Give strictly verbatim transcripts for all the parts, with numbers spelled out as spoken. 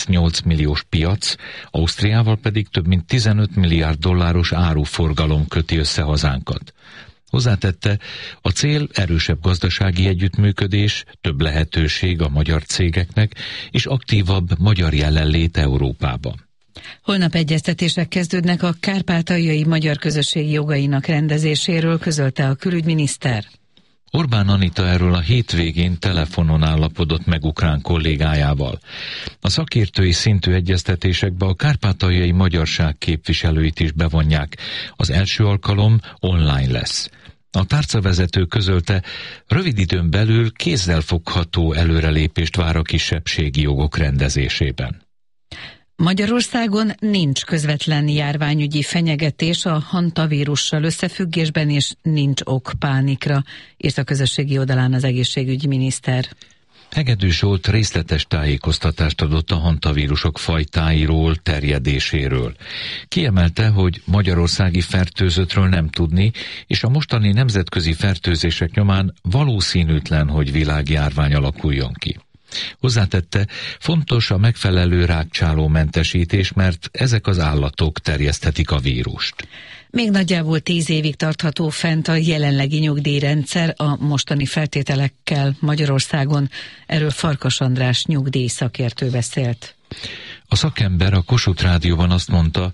nyolc milliós piac, Ausztriával pedig több mint tizenöt milliárd dolláros áruforgalom köti össze hazánkat. Hozzátette, a cél erősebb gazdasági együttműködés, több lehetőség a magyar cégeknek és aktívabb magyar jelenlét Európában. Holnap egyeztetések kezdődnek a kárpátaljai magyar közösség jogainak rendezéséről, közölte a külügyminiszter. Orbán Anita erről a hétvégén telefonon állapodott meg ukrán kollégájával. A szakértői szintű egyeztetésekbe a kárpátaljai magyarság képviselőit is bevonják. Az első alkalom online lesz. A tárcavezető közölte, rövid időn belül kézzelfogható előrelépést vár a kisebbségi jogok rendezésében. Magyarországon nincs közvetlen járványügyi fenyegetés a hantavírussal összefüggésben, és nincs ok pánikra, írt a közösségi oldalán az egészségügyi miniszter. Hegedű Zsolt részletes tájékoztatást adott a hantavírusok fajtáiról, terjedéséről. Kiemelte, hogy magyarországi fertőzöttről nem tudni, és a mostani nemzetközi fertőzések nyomán valószínűtlen, hogy világjárvány alakuljon ki. Hozzátette, fontos a megfelelő rákcsálómentesítés, mert ezek az állatok terjeszthetik a vírust. Még nagyjából tíz évig tartható fent a jelenlegi nyugdíjrendszer a mostani feltételekkel Magyarországon. Erről Farkas András nyugdíjszakértő beszélt. A szakember a Kossuth Rádióban azt mondta,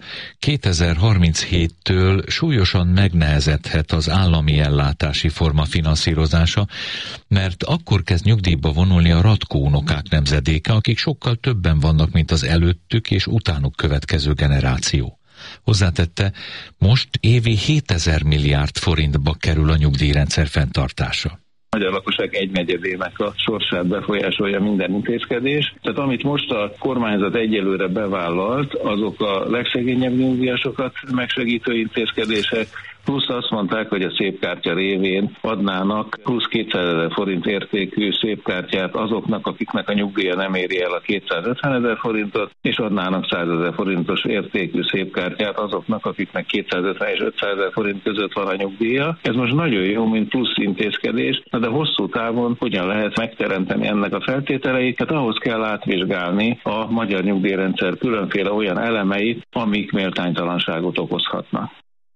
kétezer-harminchéttől súlyosan megnehezedhet az állami ellátási forma finanszírozása, mert akkor kezd nyugdíjba vonulni a Ratkó unokák nemzedéke, akik sokkal többen vannak, mint az előttük és utánuk következő generáció. Hozzátette, most évi hétezer milliárd forintba kerül a nyugdíjrendszer fenntartása. A magyar lakosság egynegyedének a sorsát befolyásolja minden intézkedés. Tehát amit most a kormányzat egyelőre bevállalt, azok a legszegényebb nyugdíjasokat megsegítő intézkedések, plusz azt mondták, hogy a szépkártya révén adnának plusz kétszázezer forint értékű szépkártyát azoknak, akiknek a nyugdíja nem éri el a kétszázötvenezer forintot, és adnának százezer forintos értékű szépkártyát azoknak, akiknek kétszázötven és ötszázezer forint között van a nyugdíja. Ez most nagyon jó, mint plusz intézkedés, de hosszú távon hogyan lehet megteremteni ennek a feltételeit? Hát ahhoz kell átvizsgálni a magyar nyugdíjrendszer különféle olyan elemeit, amik méltánytalanságot okozhatnak.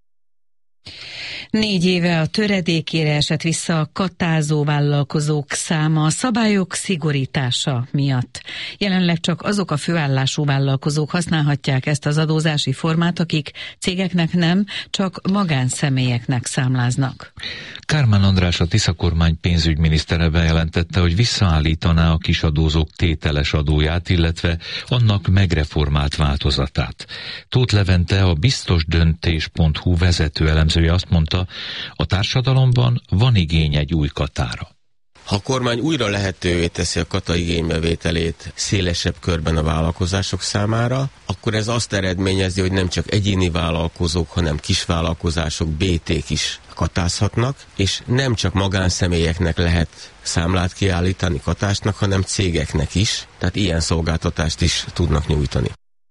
Négy éve a töredékére esett vissza a katázó vállalkozók száma a szabályok szigorítása miatt. Jelenleg csak azok a főállású vállalkozók használhatják ezt az adózási formát, akik cégeknek nem, csak magánszemélyeknek számláznak. Kármán András, a Tisza kormány pénzügyminisztere bejelentette, hogy visszaállítaná a kisadózók tételes adóját, illetve annak megreformált változatát. Tóth Levente, a biztosdöntés pont hu vezető elemzője azt mondta, a társadalomban van igény egy új katára. Ha a kormány újra lehetővé teszi a kata igénybevételét szélesebb körben a vállalkozások számára, akkor ez azt eredményezi, hogy nem csak egyéni vállalkozók, hanem kisvállalkozások, bé té-k is katázhatnak, és nem csak magánszemélyeknek lehet számlát kiállítani katásnak, hanem cégeknek is, tehát ilyen szolgáltatást is tudnak nyújtani.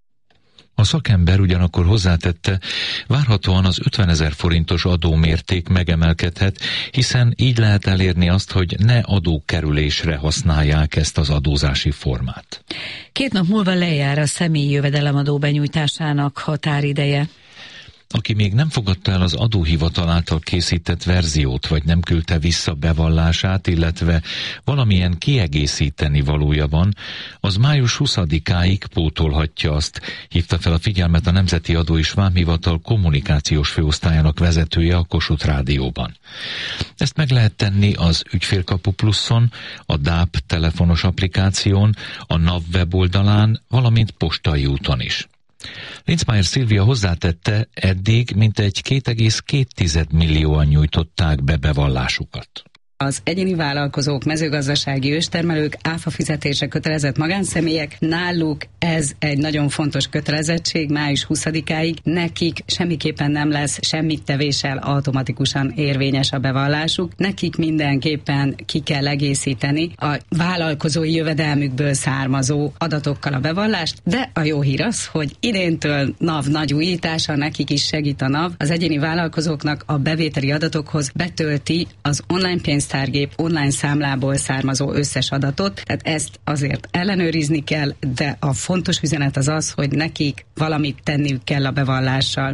A szakember ugyanakkor hozzátette, várhatóan az ötvenezer forintos adómérték megemelkedhet, hiszen így lehet elérni azt, hogy ne adókerülésre használják ezt az adózási formát. Két nap múlva lejár a személyi jövedelemadó benyújtásának határideje. Aki még nem fogadta el az adóhivatal által készített verziót, vagy nem küldte vissza bevallását, illetve valamilyen kiegészíteni valója van, az május huszadikáig pótolhatja azt, hívta fel a figyelmet a Nemzeti Adó és Vámhivatal kommunikációs főosztályának vezetője a Kossuth Rádióban. Ezt meg lehet tenni az Ügyfélkapu Pluszon, a dáp telefonos applikáción, a NAV weboldalán, valamint postai úton is. Linzmeier Szilvia hozzátette, eddig mintegy két egész két millióan nyújtották be bevallásukat. Az egyéni vállalkozók, mezőgazdasági őstermelők, áfa fizetése kötelezett magánszemélyek, náluk ez egy nagyon fontos kötelezettség május huszadikáig, nekik semmiképpen nem lesz semmit tevéssel automatikusan érvényes a bevallásuk, nekik mindenképpen ki kell egészíteni a vállalkozói jövedelmükből származó adatokkal a bevallást, de a jó hír az, hogy idéntől NAV nagy újítása, nekik is segít a NAV, az egyéni vállalkozóknak a bevételi adatokhoz betölti az online pénzt tárgép online számlából származó összes adatot, tehát ezt azért ellenőrizni kell, de a fontos üzenet az az, hogy nekik valamit tenniük kell a bevallással.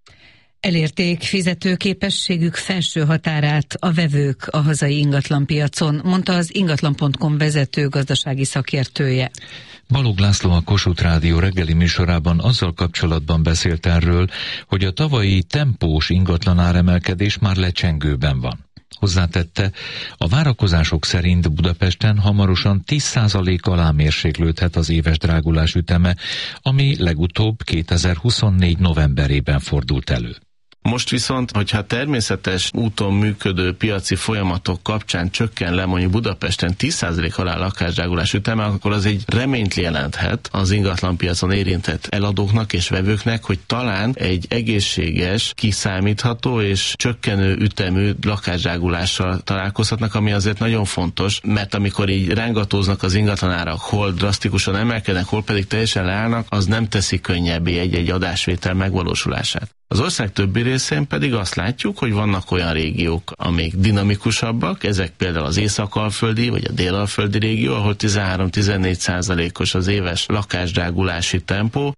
Elérték fizetőképességük felső határát a vevők a hazai ingatlanpiacon, mondta az ingatlan pont com vezető gazdasági szakértője. Balogh László a Kossuth Rádió reggeli műsorában azzal kapcsolatban beszélt erről, hogy a tavalyi tempós ingatlanáremelkedés már lecsengőben van. Hozzátette, a várakozások szerint Budapesten hamarosan tíz százalék alá mérséklődhet az éves drágulás üteme, ami legutóbb kétezer-huszonnégy novemberében fordult elő. Most viszont, hogyha természetes úton működő piaci folyamatok kapcsán csökken le mondjuk Budapesten tíz százalék alá lakásdrágulás üteme, akkor az egy reményt jelenthet az ingatlanpiacon érintett eladóknak és vevőknek, hogy talán egy egészséges, kiszámítható és csökkenő ütemű lakásdrágulással találkozhatnak, ami azért nagyon fontos, mert amikor így rángatóznak az ingatlanárak, hol drasztikusan emelkednek, hol pedig teljesen leállnak, az nem teszi könnyebbé egy-egy adásvétel megvalósulását. Az ország többi részén pedig azt látjuk, hogy vannak olyan régiók, amik dinamikusabbak, ezek például az észak-alföldi vagy a dél-alföldi régió, ahol tizenhárom-tizennégy százalékos az éves lakásdrágulási tempó.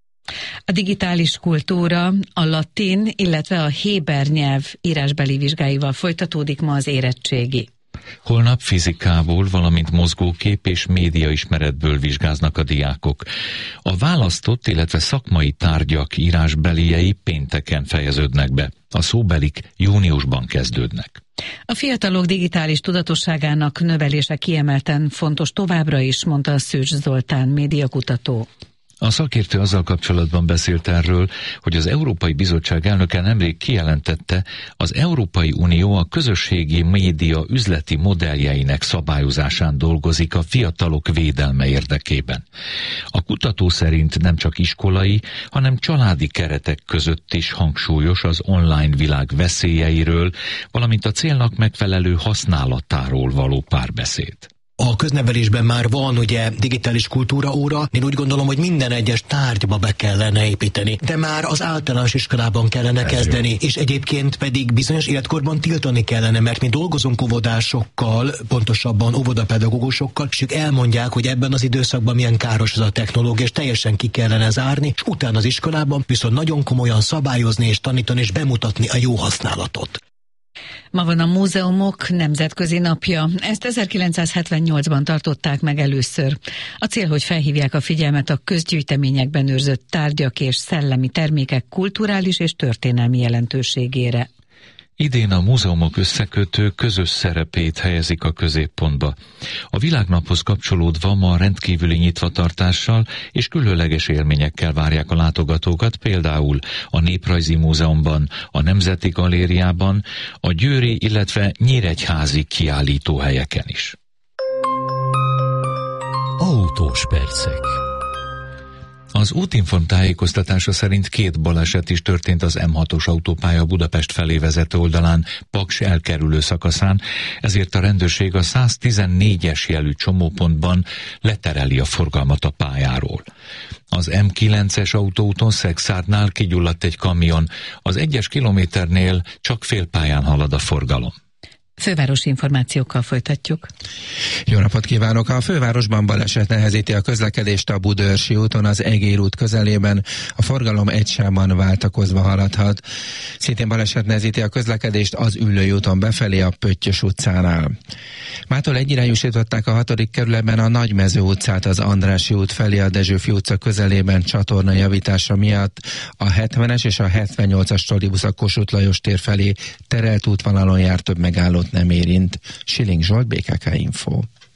A digitális kultúra, a latin, illetve a héber nyelv írásbeli vizsgáival folytatódik ma az érettségi. Holnap fizikából, valamint mozgókép és médiaismeretből vizsgáznak a diákok. A választott, illetve szakmai tárgyak írásbeliei pénteken fejeződnek be. A szóbelik júniusban kezdődnek. A fiatalok digitális tudatosságának növelése kiemelten fontos továbbra is, mondta a Szűcs Zoltán médiakutató. A szakértő azzal kapcsolatban beszélt erről, hogy az Európai Bizottság elnöke nemrég kijelentette, az Európai Unió a közösségi média üzleti modelljeinek szabályozásán dolgozik a fiatalok védelme érdekében. A kutató szerint nem csak iskolai, hanem családi keretek között is hangsúlyos az online világ veszélyeiről, valamint a célnak megfelelő használatáról való párbeszéd. A köznevelésben már van ugye digitális kultúra óra, én úgy gondolom, hogy minden egyes tárgyba be kellene építeni, de már az általános iskolában kellene Ez kezdeni, jó. És egyébként pedig bizonyos életkorban tiltani kellene, mert mi dolgozunk óvodásokkal, pontosabban óvodapedagógusokkal, és ők elmondják, hogy ebben az időszakban milyen káros ez a technológia, és teljesen ki kellene zárni, és utána az iskolában viszont nagyon komolyan szabályozni és tanítani és bemutatni a jó használatot. Ma van a Múzeumok Nemzetközi Napja. Ezt ezerkilencszázhetvennyolcban tartották meg először. A cél, hogy felhívják a figyelmet a közgyűjteményekben őrzött tárgyak és szellemi termékek kulturális és történelmi jelentőségére. Idén a múzeumok összekötő közös szerepét helyezik a középpontba. A világnaphoz kapcsolódva ma rendkívüli nyitvatartással és különleges élményekkel várják a látogatókat, például a Néprajzi Múzeumban, a Nemzeti Galériában, a győri, illetve nyíregyházi kiállítóhelyeken is. Autós percek. Az Útinform tájékoztatása szerint két baleset is történt az M hatos autópálya Budapest felé vezető oldalán, Paks elkerülő szakaszán, ezért a rendőrség a száztizennégyes jelű csomópontban letereli a forgalmat a pályáról. Az M kilences autóúton Szexárdnál kigyulladt egy kamion, az egyes kilométernél csak félpályán halad a forgalom. Fővárosi információkkal folytatjuk. Jó napot kívánok! A fővárosban baleset nehezíti a közlekedést a Budaörsi úton, az Egér út közelében. A forgalom egy sávban váltakozva haladhat. Szintén baleset nehezíti a közlekedést az Üllői úton befelé a Pöttyös utcánál. Mától egyirányúsították a hatodik kerületben a Nagymező utcát az Andrássy út felé a Dezsőfi utca közelében csatorna javítása miatt. A hetvenes és a hetvennyolcas trollibusz a Kossuth Lajos tér felé terelt útvonalon jár, több megállót nem érint. Siling Zsolt, bé ká ká Info.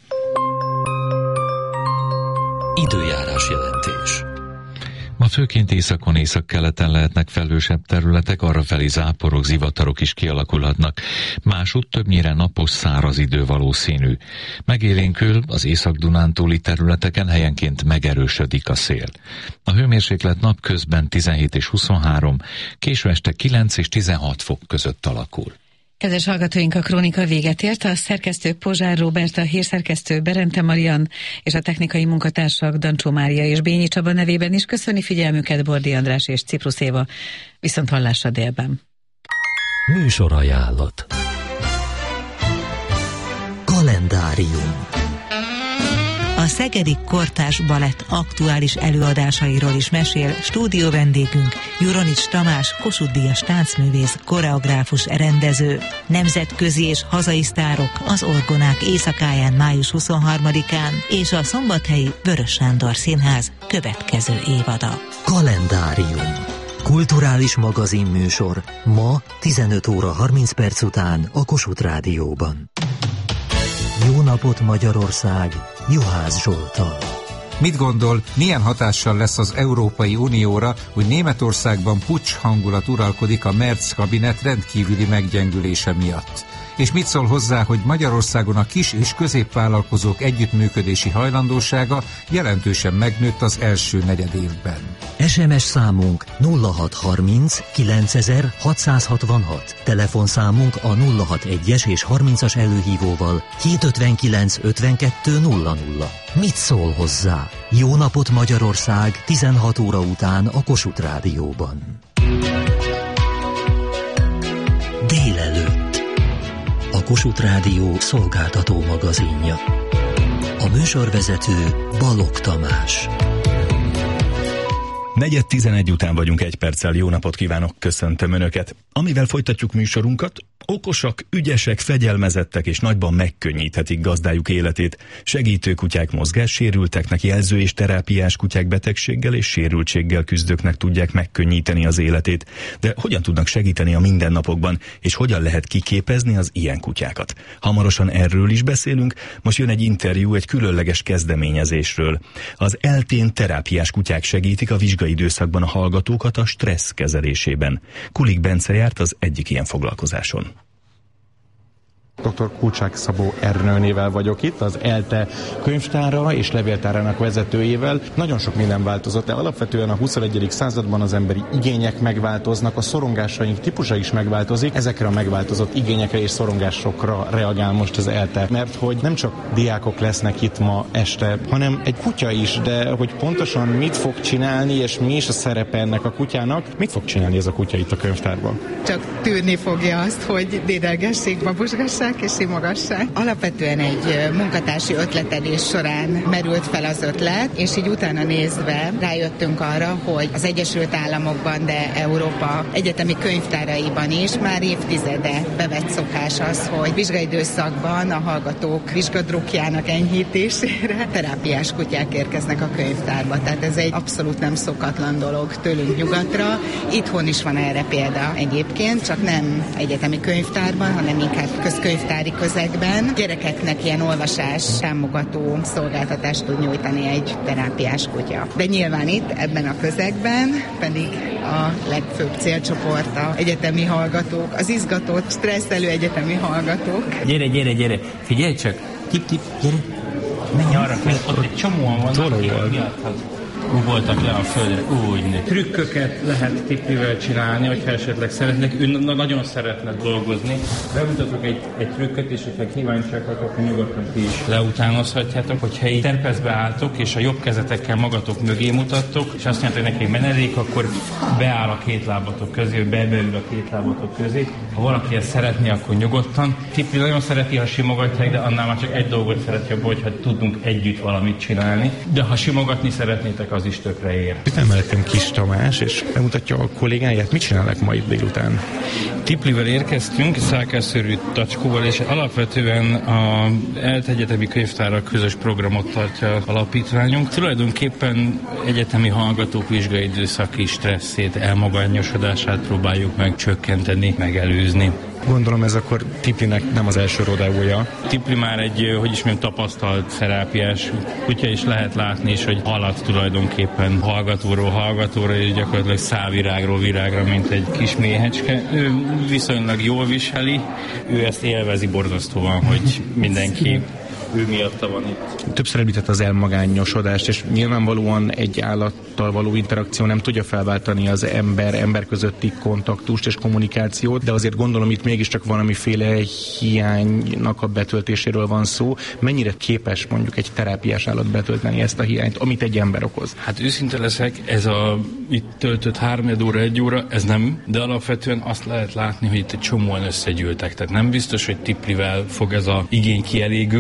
Időjárás jelentés. Ma főként északon, északkeleten lehetnek felhősebb területek, arrafelé záporok, zivatarok is kialakulhatnak. Másútt többnyire napos, száraz idő valószínű. Megélénkül az Észak-Dunántúli területeken helyenként megerősödik a szél. A hőmérséklet napközben tizenhét és huszonhárom, késő este kilenc és tizenhat fok között alakul. Kedves hallgatóink, a krónika véget ért. A szerkesztő Pozsár Róbert, a hírszerkesztő Berente Marian és a technikai munkatársak Dancsó Mária és Bényi Csaba nevében is köszöni figyelmüket Bordi András és Ciprus Éva. Viszont hallásra délben. Műsorajánlat. Kalendárium. A A Szegedi Kortárs Balett aktuális előadásairól is mesél stúdió vendégünk Juronics Tamás, Kossuth-díjas táncművész, koreográfus, rendező. Nemzetközi és hazai sztárok az Orgonák éjszakáján május huszonharmadikán és a szombathelyi Vörös Sándor Színház következő évada. Kalendárium. Kulturális magazinműsor ma tizenöt óra harminc perc után a Kossuth Rádióban. Jó napot Magyarország! Juhász Zsolttal. Mit gondol, milyen hatással lesz az Európai Unióra, hogy Németországban puccs hangulat uralkodik a Merz kabinet rendkívüli meggyengülése miatt? És mit szól hozzá, hogy Magyarországon a kis és középvállalkozók együttműködési hajlandósága jelentősen megnőtt az első negyedévben? es em es számunk nulla hat harminc kilencezer hatszázhatvanhat, telefonszámunk a nulla hatvanas és harmincas előhívóval hétszázötvenkilenc ötvenkettő nulla nulla. Mit szól hozzá? Jó napot Magyarország tizenhat óra után a Kossuth Rádióban. Délelőtt. A Kossuth Rádió szolgáltató magazinja. A műsorvezető Balogh Tamás. Negyed tizenegy után vagyunk egy perccel. Jó napot kívánok, köszöntöm Önöket. Amivel folytatjuk műsorunkat, okosak, ügyesek, fegyelmezettek és nagyban megkönnyíthetik gazdájuk életét. Segítő kutyák mozgássérülteknek, jelző és terápiás kutyák betegséggel és sérültséggel küzdőknek tudják megkönnyíteni az életét. De hogyan tudnak segíteni a mindennapokban, és hogyan lehet kiképezni az ilyen kutyákat? Hamarosan erről is beszélünk, most jön egy interjú egy különleges kezdeményezésről. Az eltén terápiás kutyák segítik a vizsgai időszakban a hallgatókat a stressz kezelésében. Kulik Bence járt az egyik ilyen foglalkozáson. doktor Kulcsák Szabó Ernőnével vagyok itt, az ELTE könyvtára és levéltárának vezetőjével. Nagyon sok minden változott, de alapvetően a huszonegyedik században az emberi igények megváltoznak, a szorongásaink típusa is megváltozik. Ezekre a megváltozott igényekre és szorongásokra reagál most az ELTE, mert hogy nem csak diákok lesznek itt ma este, hanem egy kutya is, de hogy pontosan mit fog csinálni, és mi is a szerepe ennek a kutyának, mit fog csinálni ez a kutya itt a könyvtárban? Csak tűrni fogja azt, hogy dédelgessék, babusgassák és simogassák. Alapvetően egy munkatársi ötletelés során merült fel az ötlet, és így utána nézve rájöttünk arra, hogy az Egyesült Államokban, de Európa egyetemi könyvtáraiban is már évtizede bevett szokás az, hogy vizsgaidőszakban a hallgatók vizsgadrukjának enyhítésére terápiás kutyák érkeznek a könyvtárba. Tehát ez egy abszolút nem szokatlan dolog tőlünk nyugatra. Itthon is van erre példa egyébként, csak nem egyetemi könyvtárban, hanem inkább közkönyvtárban, könyvtári közegben gyerekeknek ilyen olvasás támogató szolgáltatást tud nyújtani egy terápiás kutya. De nyilván itt, ebben a közegben pedig a legfőbb célcsoport a egyetemi hallgatók, az izgatott, stresszelő egyetemi hallgatók. Gyere, gyere, gyere, figyelj csak, tip, tip, gyere, menj arra, mert ott egy csomóan vannak, akik miattad voltak le a földre, úgy. Trükköket lehet tiplivel csinálni, hogyha esetleg szeretnek, ő nagyon szeretne dolgozni. Bemutatok egy, egy trükköt, és hogyha kíváncsiak vagyok, akkor nyugodtan ti is leutánozhatjátok, hogyha így terpezbe álltok, és a jobb kezetekkel magatok mögé mutattok, és azt mondjátok, hogy neki menedék, akkor beáll a két lábatok közé, bebeül a két lábatok közé. Ha valaki ezt szeretné, akkor nyugodtan. Tipli nagyon szereti, ha simogatják, de annál már csak egy dolgot szereti abban, hogyha tudunk együtt valamit csinálni. De ha simogatni szeretnétek, az is tökre ér. Itt emeltem Kis Tamás, és bemutatja a kollégáját. Mit csinálnak ma itt délután? Tiplivel érkeztünk, szálkásszörű tacskóval, és alapvetően a ELTE egyetemi könyvtárak közös programot tartja alapítványunk. Tulajdonképpen egyetemi hallgatók vizsgaidőszaki stresszét, elmagányosodását próbáljuk meg csökkenteni, megelőzni. Gondolom ez akkor Tiplinek nem az első rodeója. Tipli már egy, hogy is mondjam, tapasztalt terápiás kutya, is lehet látni is, hogy halad tulajdonképpen hallgatóról hallgatóra, és gyakorlatilag szálvirágról virágra, mint egy kis méhecske. Ő viszonylag jól viseli, ő ezt élvezi borzasztóan, hogy mindenki ő miatta van itt. Többször említett az elmagányosodást, és nyilvánvalóan egy állattal való interakció nem tudja felváltani az ember-ember közötti kontaktust és kommunikációt, de azért gondolom itt mégiscsak valamiféle hiánynak a betöltéséről van szó. Mennyire képes mondjuk egy terápiás állat betölteni ezt a hiányt, amit egy ember okoz? Hát őszinte leszek, ez a itt töltött három óra, egy óra, ez nem, de alapvetően azt lehet látni, hogy itt egy csomóan összegyűltek. Tehát nem biztos, hogy Tiplivel fog ez a igény kielégülni,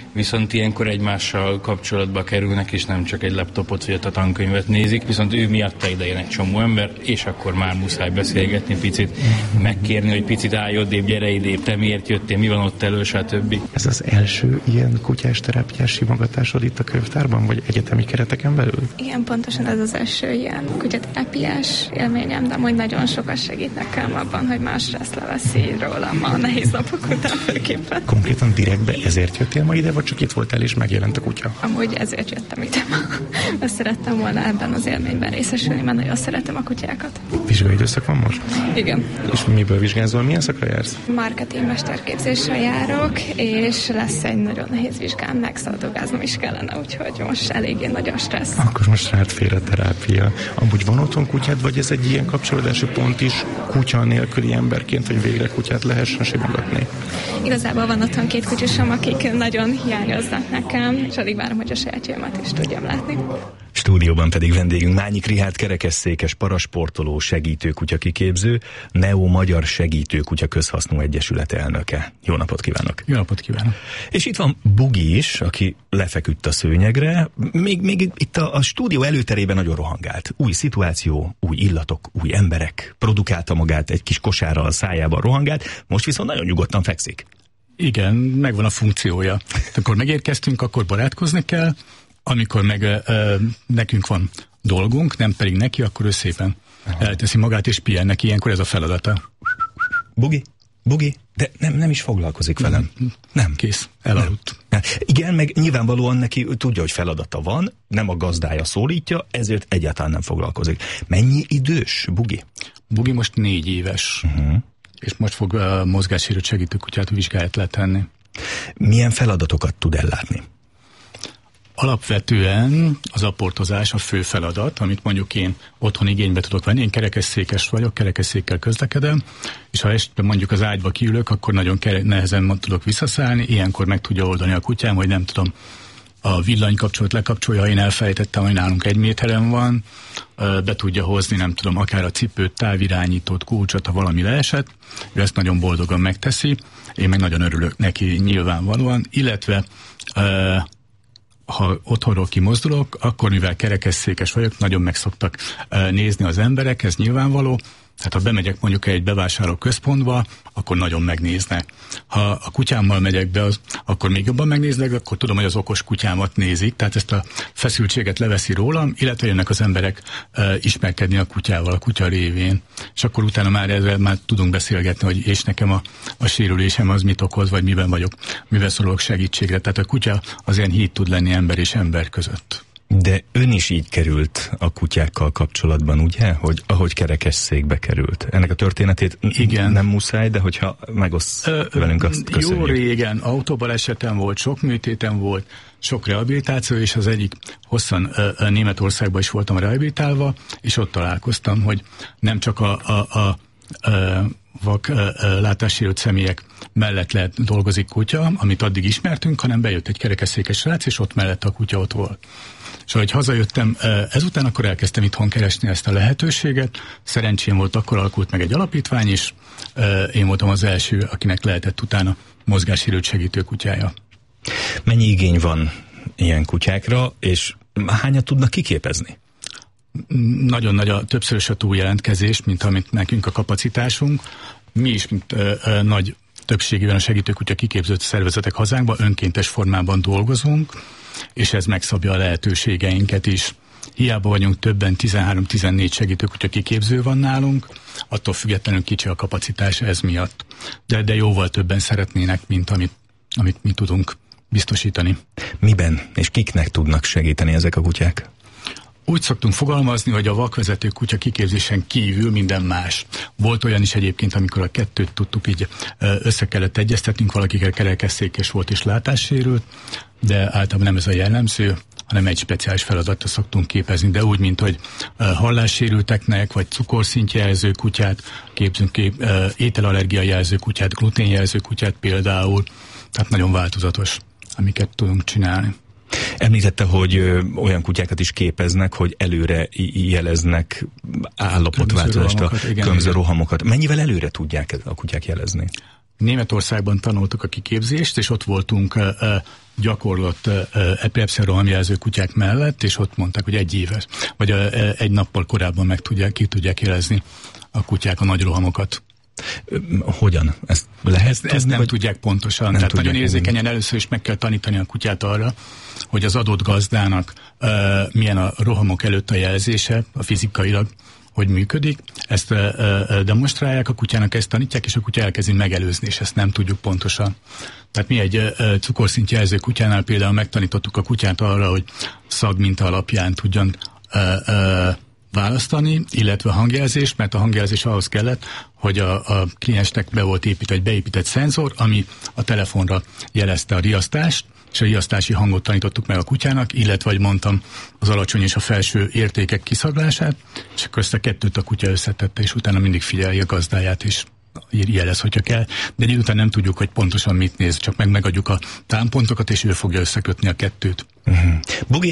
viszont ilyenkor egymással kapcsolatba kerülnek, és nem csak egy laptopot vagy a tankönyvet nézik, viszont ő miatta ide jön egy csomó ember, és akkor már muszáj beszélgetni picit, megkérni, hogy picit állj odébb, gyere idébb, te miért jöttél, mi van ott elő, stb. Ez az első ilyen kutyás terápiás simogatásod itt a könyvtárban, vagy egyetemi kereteken belül? Igen, pontosan ez az első ilyen kutyaterápiás élményem, de amúgy nagyon sokat segít nekem abban, hogy más stressz leveszi rólam a nehéz napok után főképpen. Konkrétan direktbe ezért jöttél ma ide, vagy csak itt voltál és megjelent a kutya? Amúgy ezért jöttem ide ma. Azt szerettem volna ebben az élményben részesülni, mert nagyon szeretem a kutyákat. Vizsgai időszak van most? Igen. És miből vizsgázol? Milyen szakra jársz? Marketing mesterképzésre járok, és lesz egy nagyon nehéz vizsgám, megszaldogáznom is kellene, úgyhogy most eléggé nagy a stressz. Akkor most rád fér a terápia. Amúgy van otthon kutyád, vagy ez egy ilyen kapcsolódási pont is kutya nélküli emberként, hogy végre kutyát lehessen simogatni? Igazából van otthon két kutyusom, akik nagyon hiányoznak nekem, és alig várom, hogy a sajátjaimat is tudjam látni. Stúdióban pedig vendégünk Mányik Richárd kerekesszékes parasportoló, segítőkutya kiképző, Neo Magyar Segítőkutya Közhasznú Egyesület elnöke. Jó napot kívánok! Jó napot kívánok! És itt van Bugi is, aki lefeküdt a szőnyegre, még, még itt a, a stúdió előterében nagyon rohangált. Új szituáció, új illatok, új emberek, produkálta magát egy kis kosárral a szájában rohangált, most viszont nagyon nyugodtan fekszik. Igen, megvan a funkciója. Amikor megérkeztünk, akkor barátkozni kell, amikor meg ö, nekünk van dolgunk, nem pedig neki, akkor ő szépen Aha. elteszi magát és pihen neki, ilyenkor ez a feladata. Bugi, Bugi, de nem, nem is foglalkozik velem. Nem. nem. Kész, elaludt. Nem. Igen, meg nyilvánvalóan neki tudja, hogy feladata van, nem a gazdája szólítja, ezért egyáltalán nem foglalkozik. Mennyi idős, Bugi? Bugi most négy éves, uh-huh. és most fog uh, mozgássérült segítőkutyát vizsgáját letenni. Milyen feladatokat tud ellátni? Alapvetően az aportozás a fő feladat, amit mondjuk én otthon igénybe tudok venni. Én kerekesszékes vagyok, kerekesszékkel közlekedem, és ha este mondjuk az ágyba kiülök, akkor nagyon kere- nehezen tudok visszaszállni, ilyenkor meg tudja oldani a kutyám, hogy nem tudom, a villanykapcsolat lekapcsolja, ha én elfelejtettem, hogy nálunk egy méteren van, be tudja hozni, nem tudom, akár a cipőt, távirányítót, kulcsot, ha valami leesett, ő ezt nagyon boldogan megteszi, én meg nagyon örülök neki nyilvánvalóan, illetve ha otthonról kimozdulok, akkor mivel kerekesszékes vagyok, nagyon meg szoktak nézni az emberek, ez nyilvánvaló. Tehát ha bemegyek mondjuk egy bevásárló központba, akkor nagyon megnéznek. Ha a kutyámmal megyek be, az, akkor még jobban megnéznek, akkor tudom, hogy az okos kutyámat nézik, tehát ezt a feszültséget leveszi rólam, illetve jönnek az emberek e, ismerkedni a kutyával, a kutya révén. És akkor utána már ezzel már tudunk beszélgetni, hogy és nekem a, a sérülésem az mit okoz, vagy miben vagyok, mivel szorulok segítségre. Tehát a kutya az ilyen híd tud lenni ember és ember között. De ön is így került a kutyákkal kapcsolatban, ugye? Hogy ahogy kerekesszékbe került. Ennek a történetét Igen. nem muszáj, de hogyha megoszt ö, velünk, azt köszönjük. Jó régen autóbalesetem volt, sok műtétem volt, sok rehabilitáció, és az egyik hosszan ö, ö, Németországban is voltam rehabilitálva, és ott találkoztam, hogy nem csak a, a, a, a vak ö, ö, látássérült személyek mellett lehet dolgozik kutya, amit addig ismertünk, hanem bejött egy kerekesszékes srác, és ott mellett a kutya ott volt. És ahogy hazajöttem ezután, akkor elkezdtem itthon keresni ezt a lehetőséget. Szerencsém volt, akkor alakult meg egy alapítvány, és én voltam az első, akinek lehetett utána mozgássérült segítőkutyája. Mennyi igény van ilyen kutyákra, és hányat tudnak kiképezni? Nagyon nagy a többszörös a túljelentkezés, mint amit nekünk a kapacitásunk. Mi is, mint ö, ö, nagy többségében a segítőkutya kiképzött szervezetek hazánkban önkéntes formában dolgozunk, és ez megszabja a lehetőségeinket is. Hiába vagyunk többen, tizenhárom-tizennégy segítőkutya kiképző van nálunk, attól függetlenül kicsi a kapacitás ez miatt. De, de jóval többen szeretnének, mint amit, amit mi tudunk biztosítani. Miben és kiknek tudnak segíteni ezek a kutyák? Úgy szoktunk fogalmazni, hogy a vakvezető kutya kiképzésen kívül minden más. Volt olyan is egyébként, amikor a kettőt tudtuk így össze kellett egyeztetnünk, valakikkel kerekesszékes volt és látássérült, de általában nem ez a jellemző, hanem egy speciális feladatra szoktunk képezni, de úgy, mint hogy hallássérülteknek, vagy cukorszintjelző kutyát képzünk kép, ételallergia jelző kutyát, gluténjelző kutyát például, tehát nagyon változatos, amiket tudunk csinálni. Említette, hogy ö, olyan kutyákat is képeznek, hogy előre jeleznek állapotváltozást, különböző rohamokat. Mennyivel előre tudják a kutyák jelezni? Németországban tanultuk a kiképzést, és ott voltunk uh, gyakorlott uh, epilepszia rohamjelző kutyák mellett, és ott mondták, hogy egy éves, vagy uh, egy nappal korábban meg tudják, ki tudják jelezni a kutyák a nagy rohamokat. Hogyan? Ezt lehet Ezt, tudni, ezt nem vagy... tudják pontosan. Nem Tehát tudják nagyon érzékenyen először is meg kell tanítani a kutyát arra, hogy az adott gazdának uh, milyen a rohamok előtt a jelzése, a fizikailag, hogy működik. Ezt uh, uh, demonstrálják a kutyának, ezt tanítják, és a kutya elkezdi megelőzni, és ezt nem tudjuk pontosan. Tehát mi egy uh, cukorszintjelző kutyánál például megtanítottuk a kutyát arra, hogy szagminta alapján tudjon uh, uh, választani, illetve hangjelzés, mert a hangjelzés ahhoz kellett, hogy a, a kliensnek be volt épített, egy beépített szenzor, ami a telefonra jelezte a riasztást, és a riasztási hangot tanítottuk meg a kutyának, illetve, ahogy mondtam, az alacsony és a felső értékek kiszaglását, és akkor ezt a kettőt a kutya összetette, és utána mindig figyeli a gazdáját, és jelez, hogyha kell, de egy után nem tudjuk, hogy pontosan mit néz, csak meg megadjuk a támpontokat, és ő fogja összekötni a kettőt. Uh-huh. Bugi?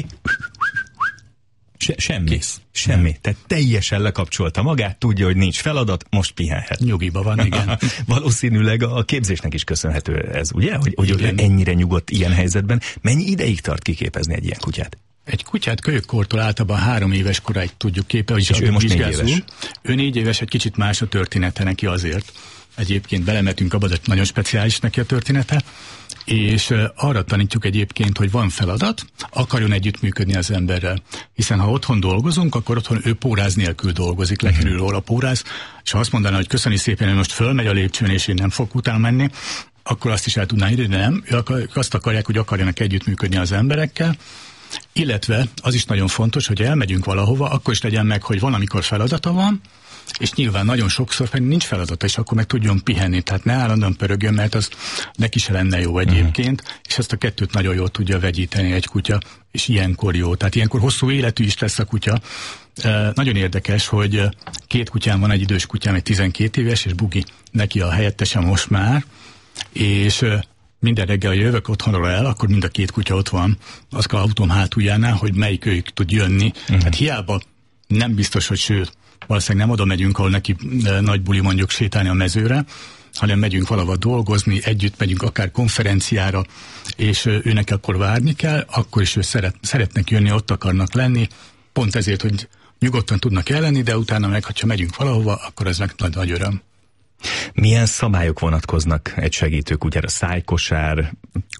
Se, semmi. Kész. Semmi. Tehát teljesen lekapcsolta magát, tudja, hogy nincs feladat, most pihenhet. Nyugiba van, igen. Valószínűleg a képzésnek is köszönhető ez, ugye? Hogy, hogy ennyire nyugodt ilyen helyzetben. Mennyi ideig tart kiképezni egy ilyen kutyát? Egy kutyát kölyökkortól általában három éves koráig tudjuk képezni. És ő most négy éves? Ő négy éves, egy kicsit más a története neki azért. Egyébként belemetünk abba, de nagyon speciális neki a története. És arra tanítjuk egyébként, hogy van feladat, akarjon együttműködni az emberrel. Hiszen ha otthon dolgozunk, akkor otthon ő póráz nélkül dolgozik, lekerül róla a póráz, és ha azt mondaná, hogy köszöni szépen, hogy most fölmegy a lépcsőn, és én nem fogok utána menni, akkor azt is el tudná írni, de nem. Ők azt akarják, hogy akarjanak együttműködni az emberekkel, illetve az is nagyon fontos, hogy elmegyünk valahova, akkor is legyen meg, hogy van, amikor feladata van, és nyilván nagyon sokszor pedig nincs feladata, és akkor meg tudjon pihenni, tehát ne állandóan pörögjön, mert az neki se lenne jó egyébként, uh-huh. és ezt a kettőt nagyon jól tudja vegyíteni egy kutya, és ilyenkor jó. Tehát ilyenkor hosszú életű is lesz a kutya. E, nagyon érdekes, hogy két kutyám van, egy idős kutyám, egy tizenkét éves, és Bugi neki a helyettese most már, és minden reggel, ha jövök otthonról el, akkor mind a két kutya ott van, az a autóm hátuljánál, hogy melyik ők tud jönni. Uh-huh. Hát hiába nem biztos, hogy sőt, valószínűleg nem oda megyünk, ahol neki nagy buli mondjuk sétálni a mezőre, hanem megyünk valahol dolgozni, együtt megyünk akár konferenciára, és őnek akkor várni kell, akkor is ő szeret, szeretnek jönni, ott akarnak lenni, pont ezért, hogy nyugodtan tudnak ellenni, de utána meg, ha megyünk valahova, akkor ez meg nagy, nagy öröm. Milyen szabályok vonatkoznak egy segítőkutyára? Szájkosár,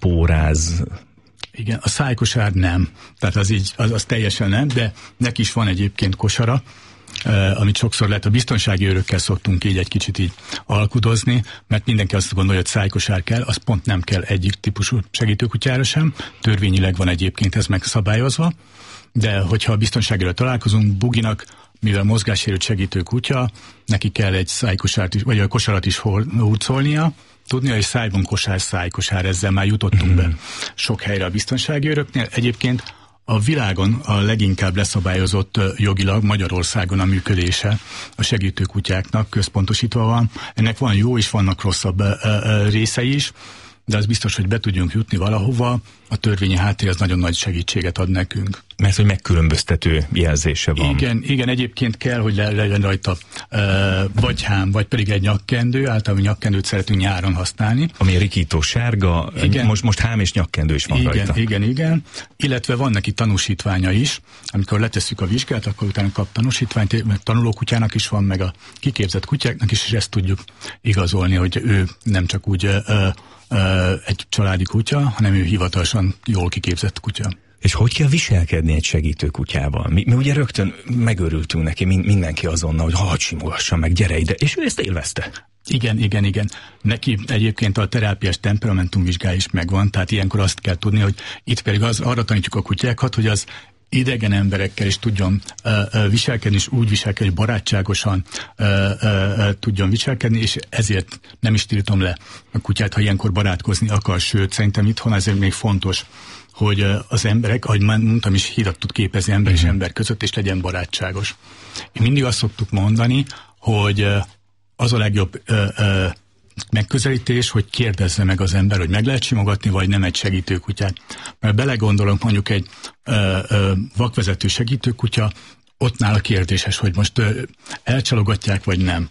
póráz? Igen, a szájkosár nem. Tehát az így, az, az teljesen nem, de neki is van egyébként kosara, Uh, amit sokszor lehet, a biztonsági őrökkel szoktunk így egy kicsit így alkudozni, mert mindenki azt gondolja, hogy szájkosár kell, az pont nem kell egyik típusú segítőkutyára sem, törvényileg van egyébként ez megszabályozva, de hogyha a biztonságiról találkozunk, Buginak, mivel mozgássérült segítő kutya, neki kell egy szájkosárt is, vagy a kosarat is hurcolnia, tudnia, hogy szájban kosár, szájkosár, ezzel már jutottunk mm-hmm. be sok helyre a biztonsági őröknél. Egyébként a világon a leginkább leszabályozott jogilag Magyarországon a működése a segítőkutyáknak központosítva van. Ennek van jó és vannak rosszabb részei is, de az biztos, hogy be tudjunk jutni valahova, a törvényi háttér az nagyon nagy segítséget ad nekünk. Mert hogy megkülönböztető jelzése van. Igen, igen, egyébként kell, hogy legyen rajta uh, vagy hám, vagy pedig egy nyakkendő, általában nyakkendőt szeretünk nyáron használni. Ami a rikító sárga, igen. most, most hám és nyakkendő is van igen, rajta. Igen, igen, illetve van neki tanúsítványa is, amikor letesszük a vizsgát, akkor utána kap tanúsítványt, mert tanulókutyának is van, meg a kiképzett kutyáknak is, és ezt tudjuk igazolni, hogy ő nem csak úgy uh, uh, egy családi kutya, hanem ő hivatalosan jól kiképzett kutya. És hogy kell viselkedni egy segítő kutyával? Mi, mi ugye rögtön megörültünk neki, mindenki azonnal, hogy hadd simogassa meg, gyere ide, és ő ezt élvezte. Igen, igen, igen. Neki egyébként a terápiás temperamentumvizsgája is megvan, tehát ilyenkor azt kell tudni, hogy itt pedig az, arra tanítjuk a kutyákat, hogy az idegen emberekkel is tudjon uh, uh, viselkedni, és úgy viselkedni, hogy barátságosan uh, uh, uh, tudjon viselkedni, és ezért nem is tiltom le a kutyát, ha ilyenkor barátkozni akar, sőt, szerintem itthon ezért még fontos, hogy uh, az emberek, ahogy mondtam is, hidat tud képezni ember és ember között, és legyen barátságos. Én mindig azt szoktuk mondani, hogy uh, az a legjobb uh, uh, megközelítés, hogy kérdezze meg az ember, hogy meg lehet simogatni, vagy nem egy segítőkutyát. Mert belegondolok mondjuk egy ö, ö, vakvezető segítőkutya, ott nála kérdéses, hogy most ö, elcsalogatják, vagy nem.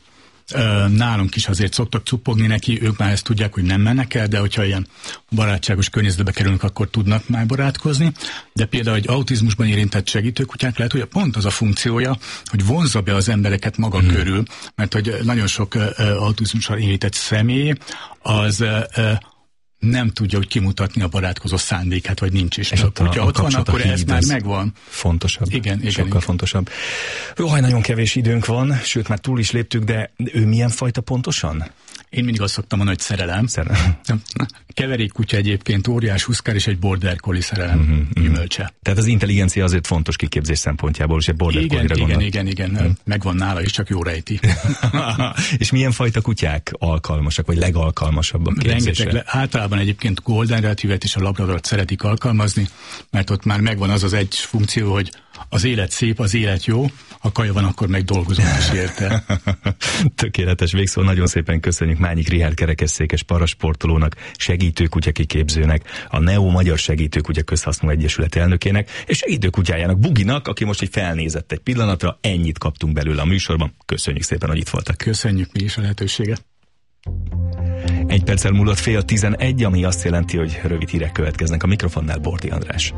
nálunk is azért szoktak cuppogni neki, ők már ezt tudják, hogy nem mennek el, de hogyha ilyen barátságos környezetbe kerülnek, akkor tudnak már barátkozni. De például egy autizmusban érintett segítőkutyák lehet, hogy pont az a funkciója, hogy vonzza be az embereket maga hmm. körül, mert hogy nagyon sok autizmussal érintett személy az nem tudja úgy kimutatni a barátkozó szándékát, vagy nincs is. És ott, hogyha ott van, akkor ez már megvan. Fontosabb. Igen, igen. Sokkal igen. fontosabb. Jó, nagyon kevés időnk van, sőt már túl is léptük, de ő milyen fajta pontosan? Én mindig azt szoktam mondani, hogy szerelem. Szerelem. Keverékkutya egyébként óriás huszkár és egy border collie szerelem uh-huh, gyümölcse. Uh-huh. Tehát az intelligencia azért fontos kiképzés szempontjából, és egy border collie-ra igen, gondol. igen, igen, igen. Uh-huh. Megvan nála is, csak jó rejti. És milyen fajta kutyák alkalmasak, vagy legalkalmasabbak képzésre? Rengeteg, általában egyébként golden retrievet és a labradort szeretik alkalmazni, mert ott már megvan az az egy funkció, hogy az élet szép, az élet jó, ha kaja van, akkor meg dolgozunk is érte. Tökéletes végszó, nagyon szépen köszönjük Mányik Richárd kerekesszékes parasportolónak, segítőkutya kiképzőnek, a Neo Magyar Segítőkutya Közhasznú Egyesület elnökének, és segítőkutyájának, Buginak, aki most egy felnézett egy pillanatra, ennyit kaptunk belőle a műsorban. Köszönjük szépen, hogy itt voltak. Köszönjük mi is a lehetőséget. Egy perccel múlott fél tizenegy, ami azt jelenti, hogy rövid hírek következnek. A mikrofonnál Bordi András.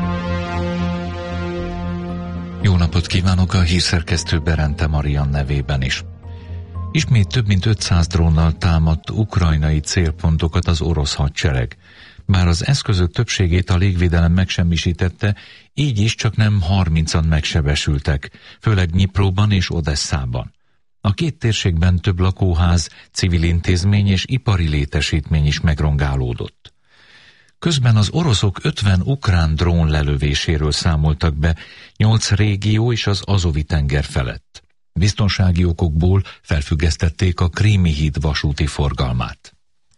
Jó napot kívánok, a hírszerkesztő Berente Marian nevében is. Ismét több mint ötszáz drónnal támadt ukrajnai célpontokat az orosz hadsereg. Bár az eszközök többségét a légvédelem megsemmisítette, így is csak nem harmincan megsebesültek, főleg Dnyipróban és Odesszában. A két térségben több lakóház, civil intézmény és ipari létesítmény is megrongálódott. Közben az oroszok ötven ukrán drón lelövéséről számoltak be, nyolc régió és az Azovi-tenger felett. Biztonsági okokból felfüggesztették a Krími híd vasúti forgalmát.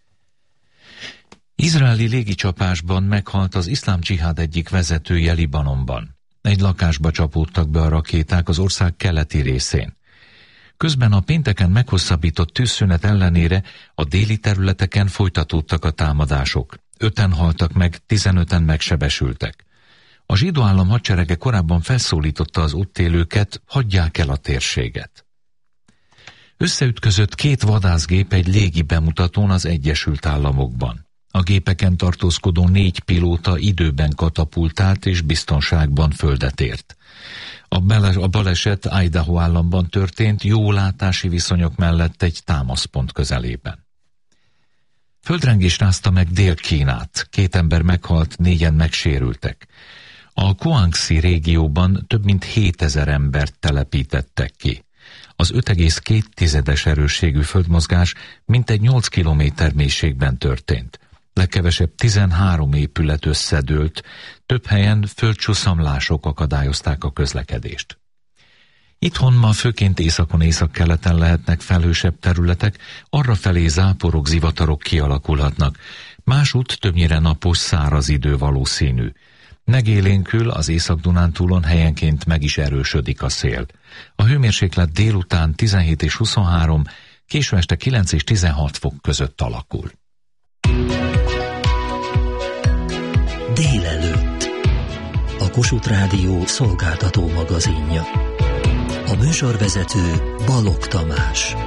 Izraeli légicsapásban meghalt az iszlám dzsihád egyik vezetője Libanonban. Egy lakásba csapódtak be a rakéták az ország keleti részén. Közben a pénteken meghosszabbított tűzszünet ellenére a déli területeken folytatódtak a támadások. Öten haltak meg, tizenöten megsebesültek. A zsidó állam hadserege korábban felszólította az ott élőket, hagyják el a térséget. Összeütközött két vadászgép egy légi bemutatón az Egyesült Államokban. A gépeken tartózkodó négy pilóta időben katapultált és biztonságban földet ért. A, bele- a baleset Idaho államban történt, jó látási viszonyok mellett egy támaszpont közelében. Földrengés rázta meg Dél-Kínát, két ember meghalt, négyen megsérültek. A Guangxi régióban több mint hétezer embert telepítettek ki. Az öt egész két erősségű földmozgás mintegy nyolc kilométer mélységben történt. Legkevesebb tizenhárom épület összedőlt, több helyen földcsúszamlások akadályozták a közlekedést. Itthon ma főként északon északkeleten lehetnek felhősebb területek, arrafelé záporok, zivatarok kialakulhatnak. Másút többnyire napos, száraz idő valószínű. Megélénkül az Észak-Dunántúlon helyenként meg is erősödik a szél. A hőmérséklet délután tizenhét és huszonhárom, késő este kilenc és tizenhat fok között alakul. Délelőtt. A Kossuth Rádió szolgáltató magazinja. A műsorvezető Balogh Tamás.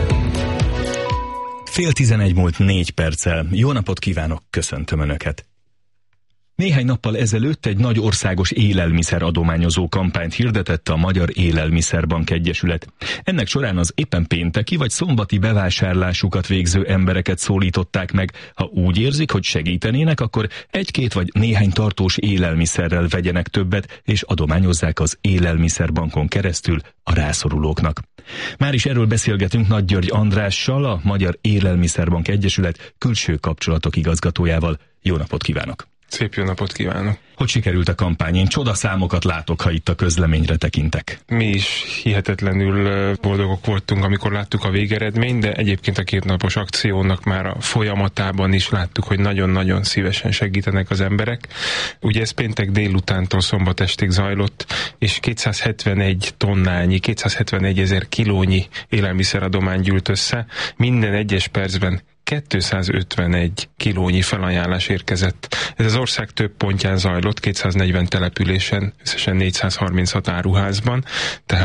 Fél tizenegy múlt négy perccel. Jó napot kívánok, köszöntöm Önöket! Néhány nappal ezelőtt egy nagy országos élelmiszer adományozó kampányt hirdetett a Magyar Élelmiszerbank Egyesület. Ennek során az éppen pénteki vagy szombati bevásárlásukat végző embereket szólították meg. Ha úgy érzik, hogy segítenének, akkor egy-két vagy néhány tartós élelmiszerrel vegyenek többet, és adományozzák az Élelmiszerbankon keresztül a rászorulóknak. Már is erről beszélgetünk Nagy György Andrással, a Magyar Élelmiszerbank Egyesület külső kapcsolatok igazgatójával. Jó napot kívánok! Szép jó napot kívánok! Hogy sikerült a kampány? Én csodaszámokat látok, ha itt a közleményre tekintek. Mi is hihetetlenül boldogok voltunk, amikor láttuk a végeredményt, de egyébként a kétnapos akciónak már a folyamatában is láttuk, hogy nagyon-nagyon szívesen segítenek az emberek. Ugye ez péntek délutántól szombat estig zajlott, és kétszázhetvenegy tonnányi, kétszázhetvenegy ezer kilónyi élelmiszeradomány gyűlt össze. Minden egyes percben kétszázötvenegy kilónyi felajánlás érkezett. Ez az ország több pontján zajlott, kétszáznegyven településen, összesen négyszázharminchat áruházban, tehát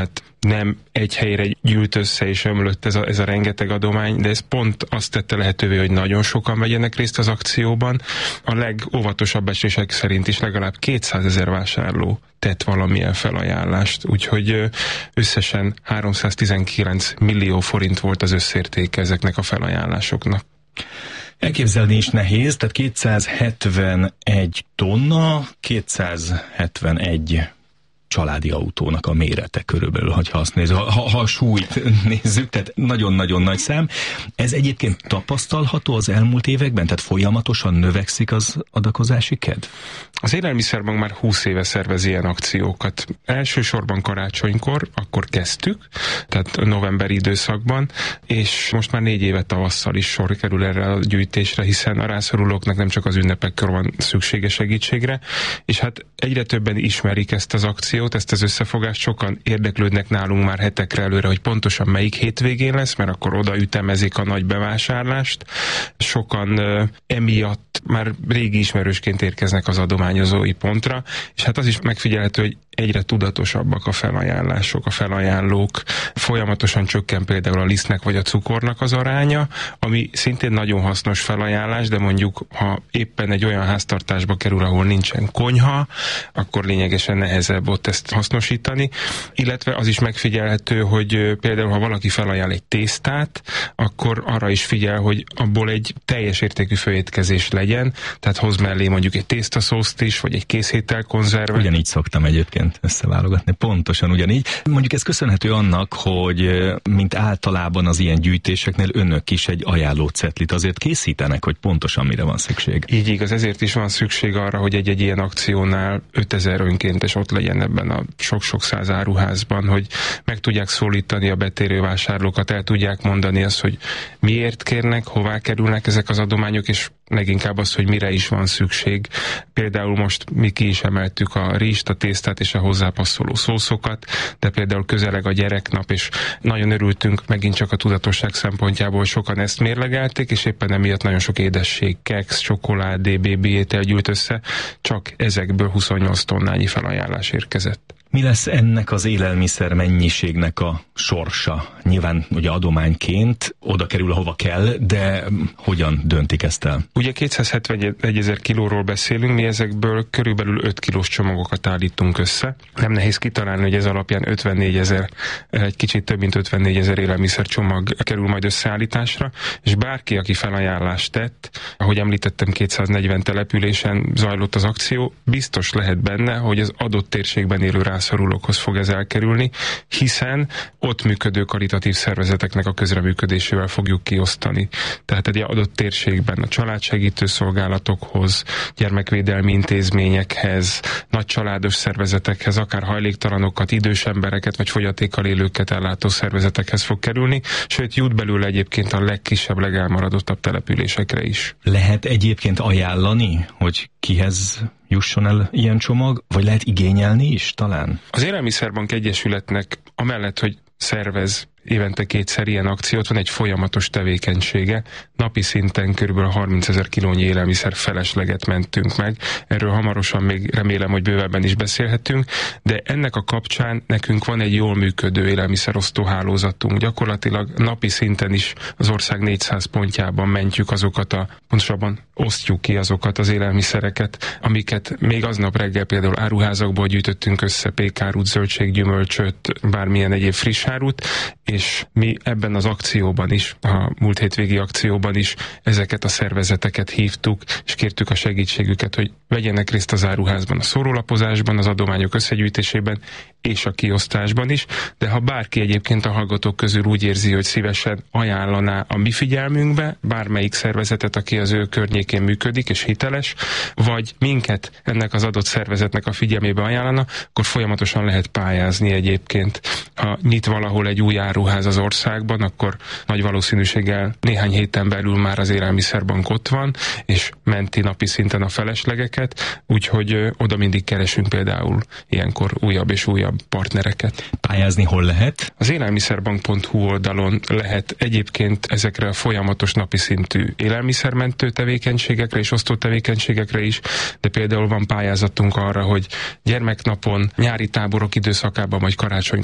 nem egy helyre gyűlt össze és ömlött ez a, ez a rengeteg adomány, de ez pont azt tette lehetővé, hogy nagyon sokan vegyenek részt az akcióban. A legóvatosabb becslések szerint is legalább kétszázezer vásárló tett valamilyen felajánlást, úgyhogy összesen háromszáztizenkilenc millió forint volt az összértéke ezeknek a felajánlásoknak. Elképzelni is nehéz, tehát kétszázhetvenegy tonna, kétszázhetvenegy családi autónak a mérete körülbelül, ha azt nézzük, ha, ha a súlyt nézzük, tehát nagyon-nagyon nagy szám. Ez egyébként tapasztalható az elmúlt években, tehát folyamatosan növekszik az adakozási kedv? Az Élelmiszerbank már húsz éve szervez ilyen akciókat. Elsősorban karácsonykor, akkor kezdtük, tehát novemberi időszakban, és most már négy éve tavasszal is sor kerül erre a gyűjtésre, hiszen a rászorulóknak nem csak az ünnepekkor van szüksége segítségre, és hát egyre többen ismerik ezt az akciót, ezt az összefogást, sokan érdeklődnek nálunk már hetekre előre, hogy pontosan melyik hétvégén lesz, mert akkor oda ütemezik a nagy bevásárlást. Sokan uh, emiatt már régi ismerősként érkeznek az adományozói pontra, és hát az is megfigyelhető, hogy egyre tudatosabbak a felajánlások, a felajánlók, folyamatosan csökken például a lisztnek vagy a cukornak az aránya, ami szintén nagyon hasznos felajánlás, de mondjuk, ha éppen egy olyan háztartásba kerül, ahol nincsen konyha, akkor lényegesen nehezebb ott ezt hasznosítani, illetve az is megfigyelhető, hogy például, ha valaki felajánl egy tésztát, akkor arra is figyel, hogy abból egy teljes értékű főétkezés legyen, tehát hoz mellé mondjuk egy tésztaszószt is, vagy egy készételkonzervet. Ugyanígy szoktam egyébként összeválogatni, pontosan ugyanígy. Mondjuk ez köszönhető annak, hogy mint általában az ilyen gyűjtéseknél önök is egy ajánlócetlit azért készítenek, hogy pontosan mire van szükség. Így igaz, ezért is van szükség arra, hogy egy-egy ilyen akciónál ötezer önkéntes ott legyen ebben a sok-sok száz áruházban, hogy meg tudják szólítani a betérő vásárlókat, el tudják mondani azt, hogy miért kérnek, hová kerülnek ezek az adományok, és leginkább az, hogy mire is van szükség. Például most mi ki is emeltük a rizst, a tésztát és a hozzápasszoló szószokat, de például közeleg a gyereknap, és nagyon örültünk megint csak a tudatosság szempontjából, hogy sokan ezt mérlegelték, és éppen emiatt nagyon sok édesség, keksz, csokoládé, bébi étel gyűlt össze, csak ezekből huszonnyolc tonnányi felajánlás érkezett. Mi lesz ennek az élelmiszer mennyiségnek a sorsa? Nyilván ugye adományként oda kerül, ahova kell, de hogyan döntik ezt el? Ugye kétszázhetvenegy ezer kilóról beszélünk, mi ezekből körülbelül öt kilós csomagokat állítunk össze. Nem nehéz kitalálni, hogy ez alapján ötvennégy ezer, egy kicsit több mint ötvennégy ezer élelmiszer csomag kerül majd összeállításra, és bárki, aki felajánlást tett, ahogy említettem, kétszáznegyven településen zajlott az akció, biztos lehet benne, hogy az adott térségben élő rászorulókhoz fog ez elkerülni, hiszen ott működő karitatív szervezeteknek a közreműködésével fogjuk kiosztani. Tehát egy adott térségben a családsegítő szolgálatokhoz, gyermekvédelmi intézményekhez, nagy családos szervezetekhez, akár hajléktalanokat, idős embereket vagy fogyatékkal élőket ellátó szervezetekhez fog kerülni, sőt jut belőle egyébként a legkisebb, legelmaradottabb településekre is. Lehet egyébként ajánlani, hogy kihez jusson el ilyen csomag, vagy lehet igényelni is talán? Az Élelmiszerbank Egyesületnek amellett, hogy szervez évente kétszer ilyen akciót, van egy folyamatos tevékenysége. Napi szinten körülbelül harmincezer kilónyi élelmiszer felesleget mentünk meg. Erről hamarosan még remélem, hogy bővebben is beszélhetünk, de ennek a kapcsán nekünk van egy jól működő élelmiszerosztó hálózatunk. Gyakorlatilag napi szinten is az ország négyszáz pontjában mentjük azokat a, pontosabban osztjuk ki azokat az élelmiszereket, amiket még aznap reggel például áruházakból gyűjtöttünk össze, pékárút, zöldséggyümölcsöt, bármilyen egyéb friss árut, és mi ebben az akcióban is, a múlt hétvégi akcióban is ezeket a szervezeteket hívtuk, és kértük a segítségüket, hogy vegyenek részt az áruházban, a szórólapozásban, az adományok összegyűjtésében, és a kiosztásban is, de ha bárki egyébként a hallgatók közül úgy érzi, hogy szívesen ajánlaná a mi figyelmünkbe bármelyik szervezetet, aki az ő környékén működik és hiteles, vagy minket ennek az adott szervezetnek a figyelmébe ajánlana, akkor folyamatosan lehet pályázni egyébként. Ha nyit valahol egy új áruház az országban, akkor nagy valószínűséggel néhány héten belül már az Élelmiszerbank ott van, és menti napi szinten a feleslegeket, úgyhogy ö, oda mindig keresünk például ilyenkor újabb és újabb partnereket. Pályázni hol lehet? Az élelmiszerbank pont hu oldalon lehet egyébként ezekre a folyamatos napi szintű élelmiszermentő tevékenységekre és osztó tevékenységekre is, de például van pályázatunk arra, hogy gyermeknapon, nyári táborok időszakában vagy karácsonykor édesség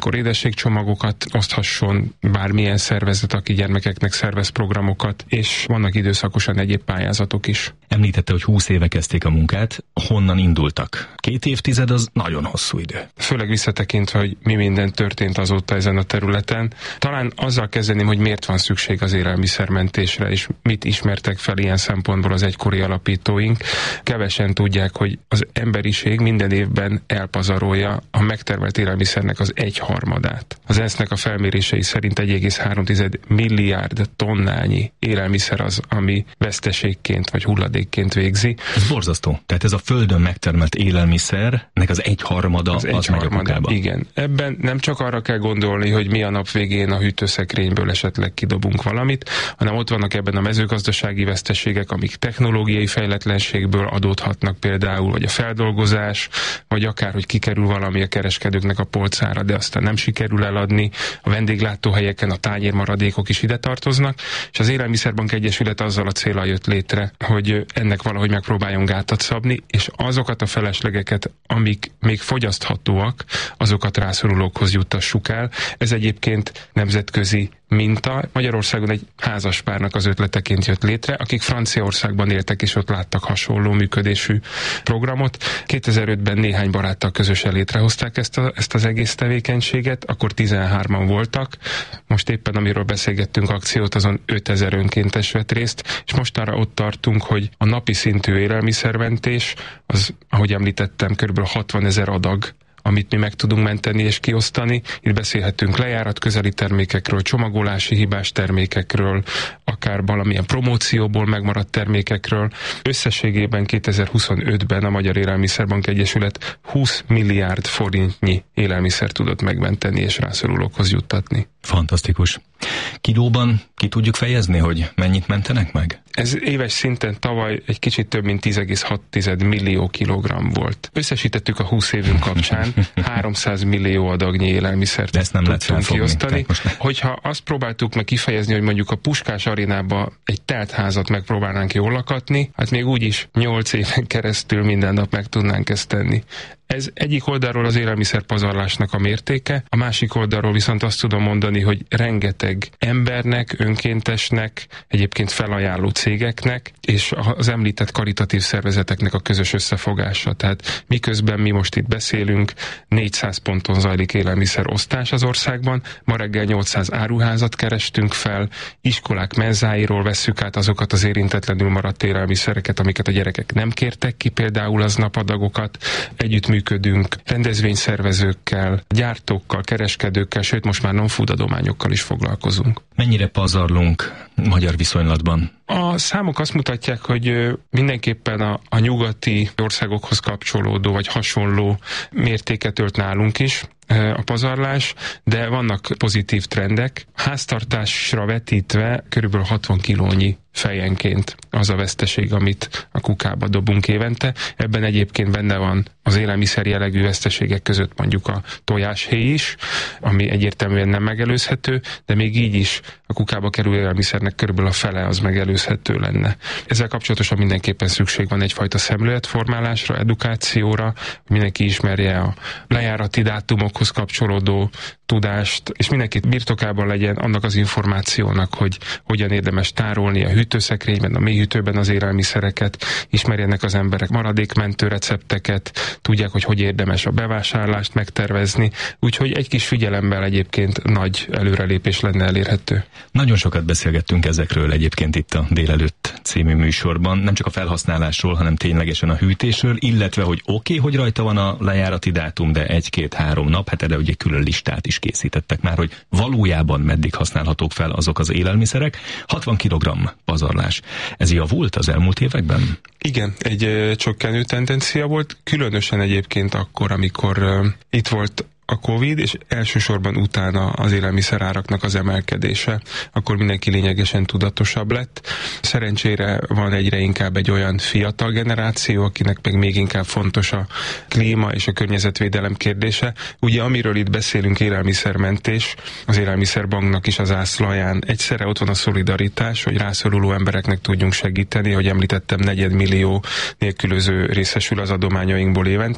segítségcsomagokat oszthasson bármilyen szervezet, aki gyermekeknek szervez programokat, és vannak időszakosan egyéb pályázatok is. Említette, hogy húsz éve kezdték a munkát. Honnan indultak? Két évtized az nagyon hosszú idő. Főleg visszatekintve, hogy mi minden történt azóta ezen a területen. Talán azzal kezdeném, hogy miért van szükség az élelmiszermentésre, és mit ismertek fel ilyen szempontból az egykori alapítóink. Kevesen tudják, hogy az emberiség minden évben elpazarolja a megtermelt élelmiszernek az egyharmadát. Az é en es-nek a felmérései szerint egy egész három milliárd tonnányi élelmiszer az, ami veszteségként vagy hulladékként végzi. Ez borzasztó. Tehát ez a földön megtermelt élelmiszernek az egyharmada az, az megy a kukába. Igen. Ebben nem csak arra kell gondolni, hogy mi a nap végén a hűtőszekrényből esetleg kidobunk valamit, hanem ott vannak ebben a mezőgazdasági veszteségek, amik technológiai fejletlenségből adódhatnak például, vagy a feldolgozás, vagy akár, hogy kikerül valami a kereskedőknek a polcára, de aztán nem sikerül eladni. A vendéglátóhelyeken a tányérmaradékok is ide tartoznak, és az Élelmiszerbank Egyesület azzal a céllal jött létre, hogy ennek valahogy megpróbáljon gátat szabni, és azokat a feleslegeket, amik még fogyaszthatóak, azokat rászorulókhoz juttassuk el. Ez egyébként nemzetközi minta. Magyarországon egy házaspárnak az ötleteként jött létre, akik Franciaországban éltek, és ott láttak hasonló működésű programot. kétezer-ötben néhány baráttal közösen létrehozták ezt, a, ezt az egész tevékenységet, akkor tizenhárman voltak. Most éppen, amiről beszélgettünk akciót, azon ötezer önkéntes vett részt, és mostanra ott tartunk, hogy a napi szintű élelmiszermentés, az, ahogy említettem, kb. hatvanezer adag, amit mi meg tudunk menteni és kiosztani. Itt beszélhetünk lejárat közeli termékekről, csomagolási hibás termékekről, akár valamilyen promócióból megmaradt termékekről. Összességében kétezer-huszonötben a Magyar Élelmiszerbank Egyesület húsz milliárd forintnyi élelmiszer tudott megmenteni és rászorulókhoz juttatni. Fantasztikus. Kilóban ki tudjuk fejezni, hogy mennyit mentenek meg? Ez éves szinten tavaly egy kicsit több mint tíz egész hat millió kilogramm volt. Összesítettük a húsz évünk kapcsán háromszáz millió adagnyi élelmiszert ezt nem tudtunk kiosztani. Hogyha azt próbáltuk meg kifejezni, hogy mondjuk a Puskás arénába egy teltházat megpróbálnánk jól lakatni, hát még úgyis nyolc éven keresztül minden nap meg tudnánk ezt tenni. Ez egyik oldalról az élelmiszerpazarlásnak a mértéke, a másik oldalról viszont azt tudom mondani, hogy rengeteg embernek, önkéntesnek, egyébként felajánló cégeknek, és az említett karitatív szervezeteknek a közös összefogása. Tehát miközben mi most itt beszélünk, négyszáz ponton zajlik élelmiszerosztás az országban, ma reggel nyolcszáz áruházat kerestünk fel, iskolák menzáiról vesszük át azokat az érintetlenül maradt élelmiszereket, amiket a gyerekek nem kértek ki, például az napadagokat, együtt működünk rendezvényszervezőkkel, gyártókkal, kereskedőkkel, sőt most már non-food adományokkal is foglalkozunk. Mennyire pazarlunk magyar viszonylatban? A számok azt mutatják, hogy mindenképpen a, a nyugati országokhoz kapcsolódó vagy hasonló mértéket ölt nálunk is a pazarlás, de vannak pozitív trendek. Háztartásra vetítve körülbelül hatvan kilónyi fejenként az a veszteség, amit a kukába dobunk évente. Ebben egyébként benne van az élelmiszer jellegű veszteségek között mondjuk a tojáshéj is, ami egyértelműen nem megelőzhető, de még így is a kukába kerülő élelmiszernek körülbelül a fele az megelőzhető lenne. Ezzel kapcsolatosan mindenképpen szükség van egyfajta szemléletformálásra, edukációra, hogy mindenki ismerje a lejárati dátumokhoz kapcsolódó tudást, és mindenki birtokában legyen annak az információnak, hogy hogyan érdemes tárolni a hűtőszekrényben, a mélyhűtőben az élelmiszereket, ismerjenek az emberek maradékmentő recepteket, tudják, hogy hogy érdemes a bevásárlást megtervezni, úgyhogy egy kis figyelemmel egyébként nagy előrelépés lenne elérhető. Nagyon sokat beszélgettünk ezekről egyébként itt a Délelőtt című műsorban, nem csak a felhasználásról, hanem ténylegesen a hűtésről, illetve, hogy oké, okay, hogy rajta van a lejárati dátum, de egy-két-három nap, hát erre ugye külön listát is készítettek már, hogy valójában meddig használhatók fel azok az élelmiszerek. hatvan kilogramm pazarlás. Ez javult az elmúlt években? Igen, egy ö, csökkenő tendencia volt, különösen egyébként akkor, amikor ö, itt volt a Covid, és elsősorban utána az élelmiszeráraknak az emelkedése, akkor mindenki lényegesen tudatosabb lett. Szerencsére van egyre inkább egy olyan fiatal generáció, akinek meg még inkább fontos a klíma és a környezetvédelem kérdése. Ugye amiről itt beszélünk, élelmiszermentés, az Élelmiszerbanknak is az ászlaján egyszerre ott van a szolidaritás, hogy rászoruló embereknek tudjunk segíteni, hogy említettem, negyedmillió nélkülöző részesül az adományainkból évente,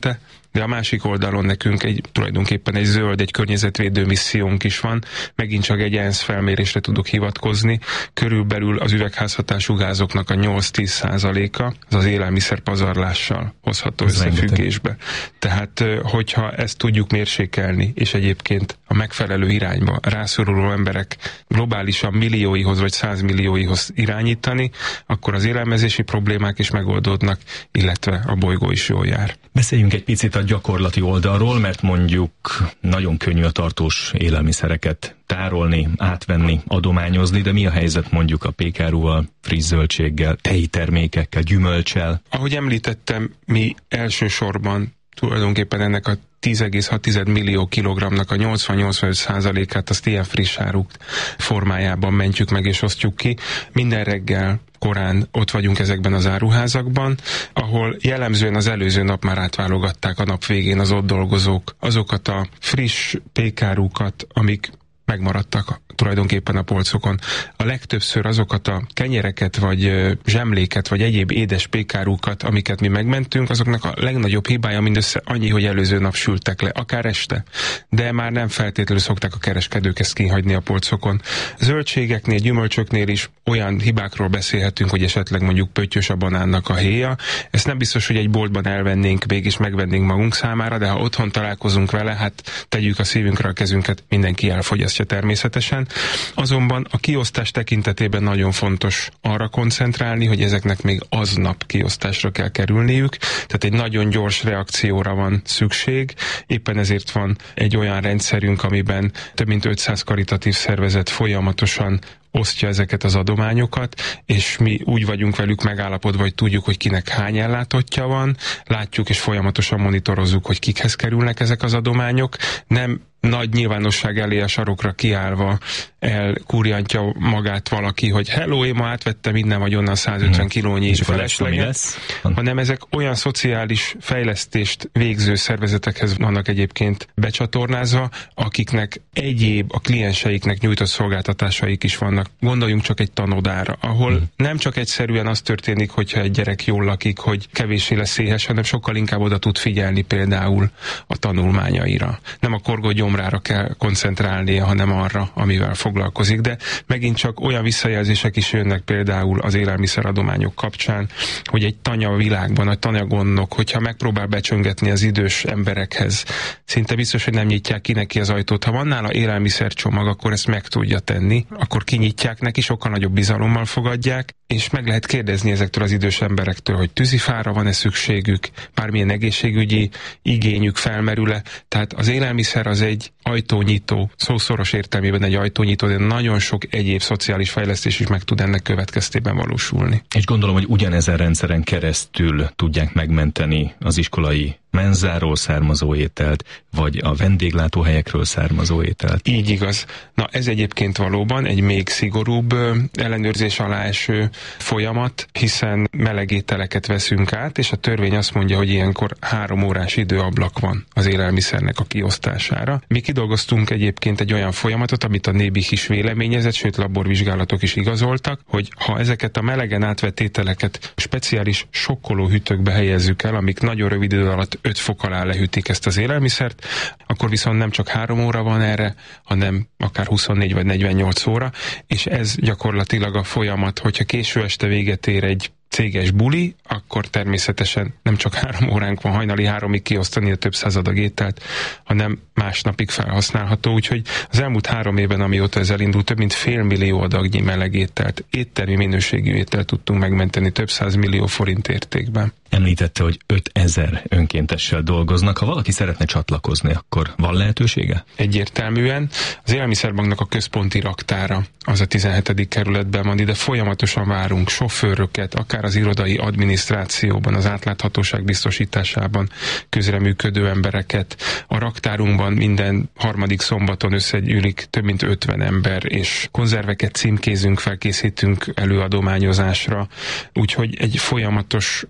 de a másik oldalon nekünk egy, tulajdonképpen egy zöld, egy környezetvédő missziónk is van. Megint csak egy ENSZ felmérésre tudok hivatkozni. Körülbelül az üvegházhatású gázoknak a nyolc-tíz százaléka az az élelmiszer pazarlással hozható ez összefüggésbe. Rengeteg. Tehát, hogyha ezt tudjuk mérsékelni, és egyébként a megfelelő irányba rászoruló emberek globálisan millióihoz vagy százmillióihoz irányítani, akkor az élelmezési problémák is megoldódnak, illetve a bolygó is jól jár. Beszéljünk egy picit a gyakorlati oldalról, mert mondjuk nagyon könnyű a tartós élelmiszereket tárolni, átvenni, adományozni, de mi a helyzet mondjuk a pékárúval, friss zöldséggel, teji termékekkel, gyümölccsel? Ahogy említettem, mi elsősorban tulajdonképpen ennek a tíz egész hat millió kilogramnak a nyolcvan-nyolcvanöt százalékát azt ilyen friss áruk formájában mentjük meg és osztjuk ki. Minden reggel korán ott vagyunk ezekben az áruházakban, ahol jellemzően az előző nap már átválogatták a nap végén az ott dolgozók azokat a friss pékárukat, amik megmaradtak tulajdonképpen a polcokon. A legtöbbször azokat a kenyereket, vagy zsemléket, vagy egyéb édes pékárukat, amiket mi megmentünk, azoknak a legnagyobb hibája mindössze annyi, hogy előző nap sültek le, akár este. De már nem feltétlenül szokták a kereskedők ezt kihagyni a polcokon. Zöldségeknél, gyümölcsöknél is olyan hibákról beszélhetünk, hogy esetleg mondjuk pöttyös a banánnak a héja. Ezt nem biztos, hogy egy boltban elvennénk, mégis megvennénk magunk számára, de ha otthon találkozunk vele, hát tegyük a szívünkre a kezünket, mindenki elfogyasztja természetesen. Azonban a kiosztás tekintetében nagyon fontos arra koncentrálni, hogy ezeknek még aznap kiosztásra kell kerülniük, tehát egy nagyon gyors reakcióra van szükség. Éppen ezért van egy olyan rendszerünk, amiben több mint ötszáz karitatív szervezet folyamatosan osztja ezeket az adományokat, és mi úgy vagyunk velük megállapodva, hogy tudjuk, hogy kinek hány ellátottja van, látjuk és folyamatosan monitorozzuk, hogy kikhez kerülnek ezek az adományok. Nem nagy nyilvánosság elé a sarokra kiállva elkurjantja magát valaki, hogy hello, én ma átvettem innen vagy onnan százötven kilónyi felesleget, hanem ezek olyan szociális fejlesztést végző szervezetekhez vannak egyébként becsatornázva, akiknek egyéb a klienseiknek nyújtott szolgáltatásaik is vannak. Gondoljunk csak egy tanodára, ahol hmm. nem csak egyszerűen az történik, hogyha egy gyerek jól lakik, hogy kevéssé lesz éhes, hanem sokkal inkább oda tud figyelni például a tanulmányaira. Nem a korgó gyomrára kell koncentrálnia, hanem arra, amivel foglalkozik. De megint csak olyan visszajelzések is jönnek például az élelmiszeradományok kapcsán, hogy egy tanya világban, egy tanyagondnok, hogyha megpróbál becsöngetni az idős emberekhez, szinte biztos, hogy nem nyitják ki neki az ajtót. Ha van nála élelmiszercsomag, akkor ezt meg tudja tenni, akkor kinyitják neki, sokkal nagyobb bizalommal fogadják, és meg lehet kérdezni ezektől az idős emberektől, hogy tűzifára van-e szükségük, bármilyen egészségügyi igényük felmerül-e. Tehát az élelmiszer az egy ajtónyitó, szószoros értelmében egy ajtónyitó, de nagyon sok egyéb szociális fejlesztés is meg tud ennek következtében valósulni. És gondolom, hogy ugyanezen rendszeren keresztül tudják megmenteni az iskolai menzáról származó ételt, vagy a vendéglátóhelyekről származó ételt. Így igaz. Na ez egyébként valóban egy még szigorúbb ellenőrzés alá eső folyamat, hiszen meleg ételeket veszünk át, és a törvény azt mondja, hogy ilyenkor három órás időablak van az élelmiszernek a kiosztására. Mi kidolgoztunk egyébként egy olyan folyamatot, amit a Nébih is véleményezett, sőt laborvizsgálatok is igazoltak, hogy ha ezeket a melegen átvett ételeket speciális sokkoló hűtőkbe helyezzük el, amik nagyon rövid idő alatt öt fok alá lehűtik ezt az élelmiszert, akkor viszont nem csak három óra van erre, hanem akár huszonnégy vagy negyvennyolc óra, és ez gyakorlatilag a folyamat, hogyha késő este véget ér egy céges buli, akkor természetesen nem csak három óránk van hajnali háromig kiosztani a több száz adag ételt, hanem másnapig felhasználható. Úgyhogy az elmúlt három évben, amióta ez elindult, több mint fél millió adagnyi meleg ételt, éttermi minőségű ételt tudtunk megmenteni több száz millió forint értékben. Említette, hogy ötezer önkéntessel dolgoznak. Ha valaki szeretne csatlakozni, akkor van lehetősége? Egyértelműen. Az Élelmiszerbanknak a központi raktára az a tizenhetedik kerületben van, ide folyamatosan várunk sofőröket, akár az irodai adminisztrációban, az átláthatóság biztosításában közreműködő embereket. A raktárunkban minden harmadik szombaton összegyűlik több mint ötven ember, és konzerveket címkézünk, felkészítünk előadományozásra. Úgyhogy egy folyamatos újabb és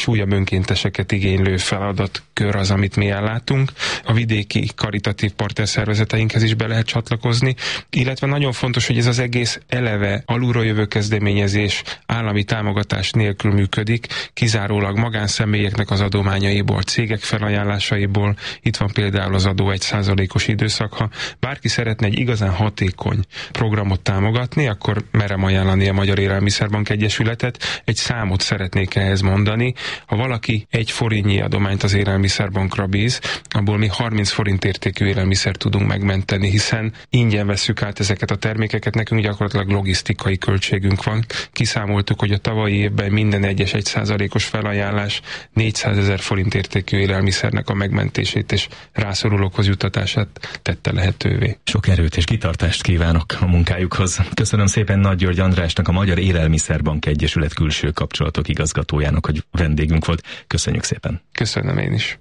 és újabb önkénteseket igénylő feladatkör az, amit mi ellátunk. A vidéki karitatív partnerszervezeteinkhez is be lehet csatlakozni, illetve nagyon fontos, hogy ez az egész eleve alulról jövő kezdeményezés állami támogatás nélkül működik, kizárólag magánszemélyeknek az adományaiból, cégek felajánlásaiból. Itt van például az adó egy százalékos időszak. Ha bárki szeretne egy igazán hatékony programot támogatni, akkor merem ajánlani a Magyar Élelmiszerbank Egyesületet. Egy számot szeretnék ehhez mondani. Ha valaki egy forintnyi adományt az Élelmiszerbankra bíz, abból mi harminc forint értékű élelmiszert tudunk megmenteni, hiszen ingyen vesszük át ezeket a termékeket, nekünk gyakorlatilag logisztikai költségünk van. Kiszámoltuk, hogy a tavalyi évben minden egyes egy százalékos felajánlás négyszázezer forint értékű élelmiszernek a megmentését és rászorulókhoz juttatását tette lehetővé. Sok erőt és kitartást kívánok a munkájukhoz. Köszönöm szépen Nagy György Andrásnak, a Magyar Élelmiszerbank Egyesület külső kapcsolatok igazgatójának, hogy vendégünk volt. Köszönjük szépen. Köszönöm én is.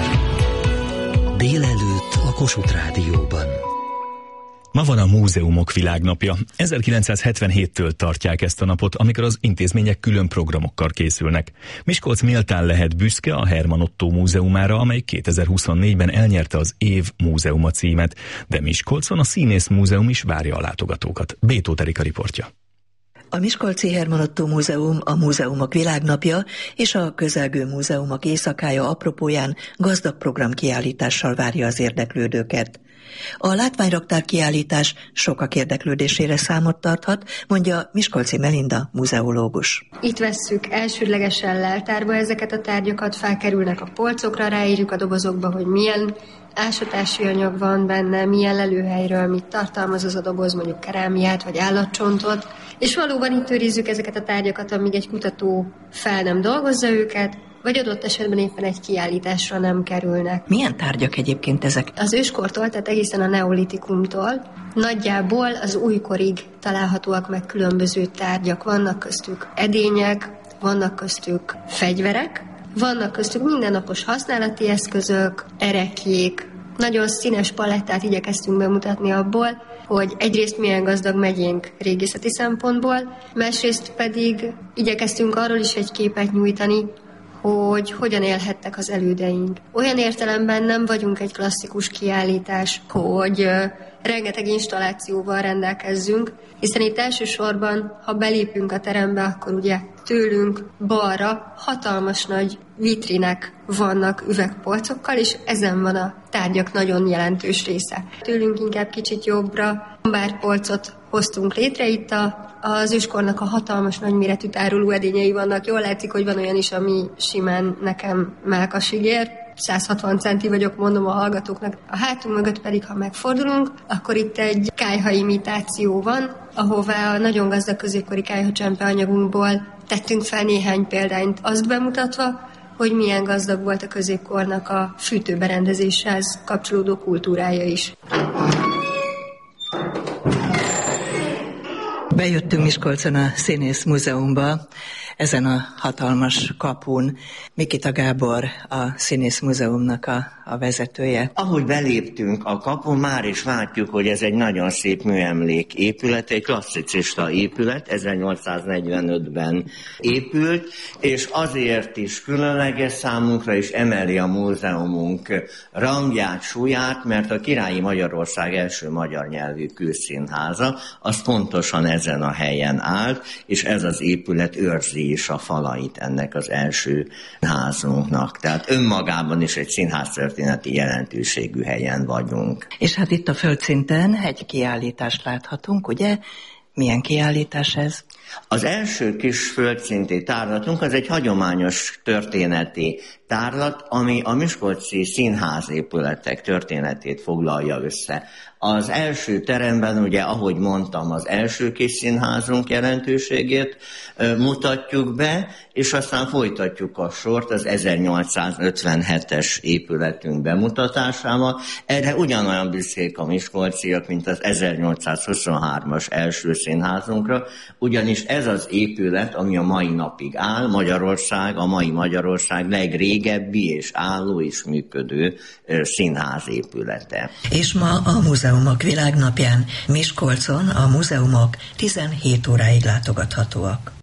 Délelőtt a Kossuth Rádióban. Ma van a Múzeumok Világnapja. ezerkilencszázhetvenhéttől tartják ezt a napot, amikor az intézmények külön programokkal készülnek. Miskolc méltán lehet büszke a Herman Ottó Múzeumára, amely kétezer-huszonnégyben elnyerte az év múzeuma címet, de Miskolcon a Színész Múzeum is várja a látogatókat. B. Tóth Erika riportja. A Miskolci Herman Ottó Múzeum a Múzeumok Világnapja és a Közelgő Múzeumok Éjszakája apropóján gazdag programkiállítással várja az érdeklődőket. A látványraktár kiállítás sokak érdeklődésére számot tarthat, mondja Miskolci Melinda muzeológus. Itt vesszük elsődlegesen leltárba ezeket a tárgyakat, felkerülnek a polcokra, ráírjuk a dobozokba, hogy milyen ásatási anyag van benne, milyen lelőhelyről mit tartalmaz az a doboz, mondjuk kerámiát vagy állatcsontot, és valóban itt őrizzük ezeket a tárgyakat, amíg egy kutató fel nem dolgozza őket, vagy adott esetben éppen egy kiállításra nem kerülnek. Milyen tárgyak egyébként ezek? Az őskortól, tehát egészen a neolitikumtól, nagyjából az újkorig találhatóak meg különböző tárgyak. Vannak köztük edények, vannak köztük fegyverek, vannak köztük mindennapos használati eszközök, ereklyék. Nagyon színes palettát igyekeztünk bemutatni abból, hogy egyrészt milyen gazdag megyénk régészeti szempontból, másrészt pedig igyekeztünk arról is egy képet nyújtani, hogy hogyan élhettek az elődeink. Olyan értelemben nem vagyunk egy klasszikus kiállítás, hogy uh, rengeteg installációval rendelkezzünk, hiszen itt elsősorban, ha belépünk a terembe, akkor ugye tőlünk balra hatalmas nagy vitrinek vannak üvegpolcokkal, és ezen van a tárgyak nagyon jelentős része. Tőlünk inkább kicsit jobbra bárpolcot hoztunk létre, itt a, az őskornak a hatalmas nagyméretű tároló edényei vannak. Jól látszik, hogy van olyan is, ami simán nekem mellkasig ér. száz hatvan centi vagyok, mondom a hallgatóknak. A hátunk mögött pedig, ha megfordulunk, akkor itt egy kályha imitáció van, ahová a nagyon gazdag középkori kályhacsempe anyagunkból tettünk fel néhány példányt, azt bemutatva, hogy milyen gazdag volt a középkornak a fűtőberendezéshez kapcsolódó kultúrája is. Bejöttünk Miskolcon a Színész Múzeumba, ezen a hatalmas kapun. Mikita Gábor, a Színész Múzeumnak a, a vezetője. Ahogy beléptünk a kapun, már is látjuk, hogy ez egy nagyon szép műemlék épület, egy klasszicista épület, ezernyolcszáznegyvenötben épült, és azért is különleges számunkra, és emeli a múzeumunk rangját, súlyát, mert a Királyi Magyarország első magyar nyelvű külszínháza, az pontosan ezen a helyen állt, és ez az épület őrzi is a falait ennek az első házunknak. Tehát önmagában is egy színháztörténeti jelentőségű helyen vagyunk. És hát itt a földszinten egy kiállítást láthatunk, ugye? Milyen kiállítás ez? Az első kis földszinti tárlatunk az egy hagyományos történeti tárlat, ami a miskolci színházépületek történetét foglalja össze. Az első teremben, ugye, ahogy mondtam, az első kis színházunk jelentőségét ö, mutatjuk be, és aztán folytatjuk a sort az ezernyolcszázötvenhetes épületünk bemutatásával. Erre ugyanolyan büszkék a miskolciak, mint az ezernyolcszázhuszonhármas első színházunkra, ugyanis ez az épület, ami a mai napig áll, Magyarország, a mai Magyarország legrégebbi és álló és működő ö, színházépülete. És ma a Múzeumok Világnapján Miskolcon a múzeumok tizenhét óráig látogathatóak.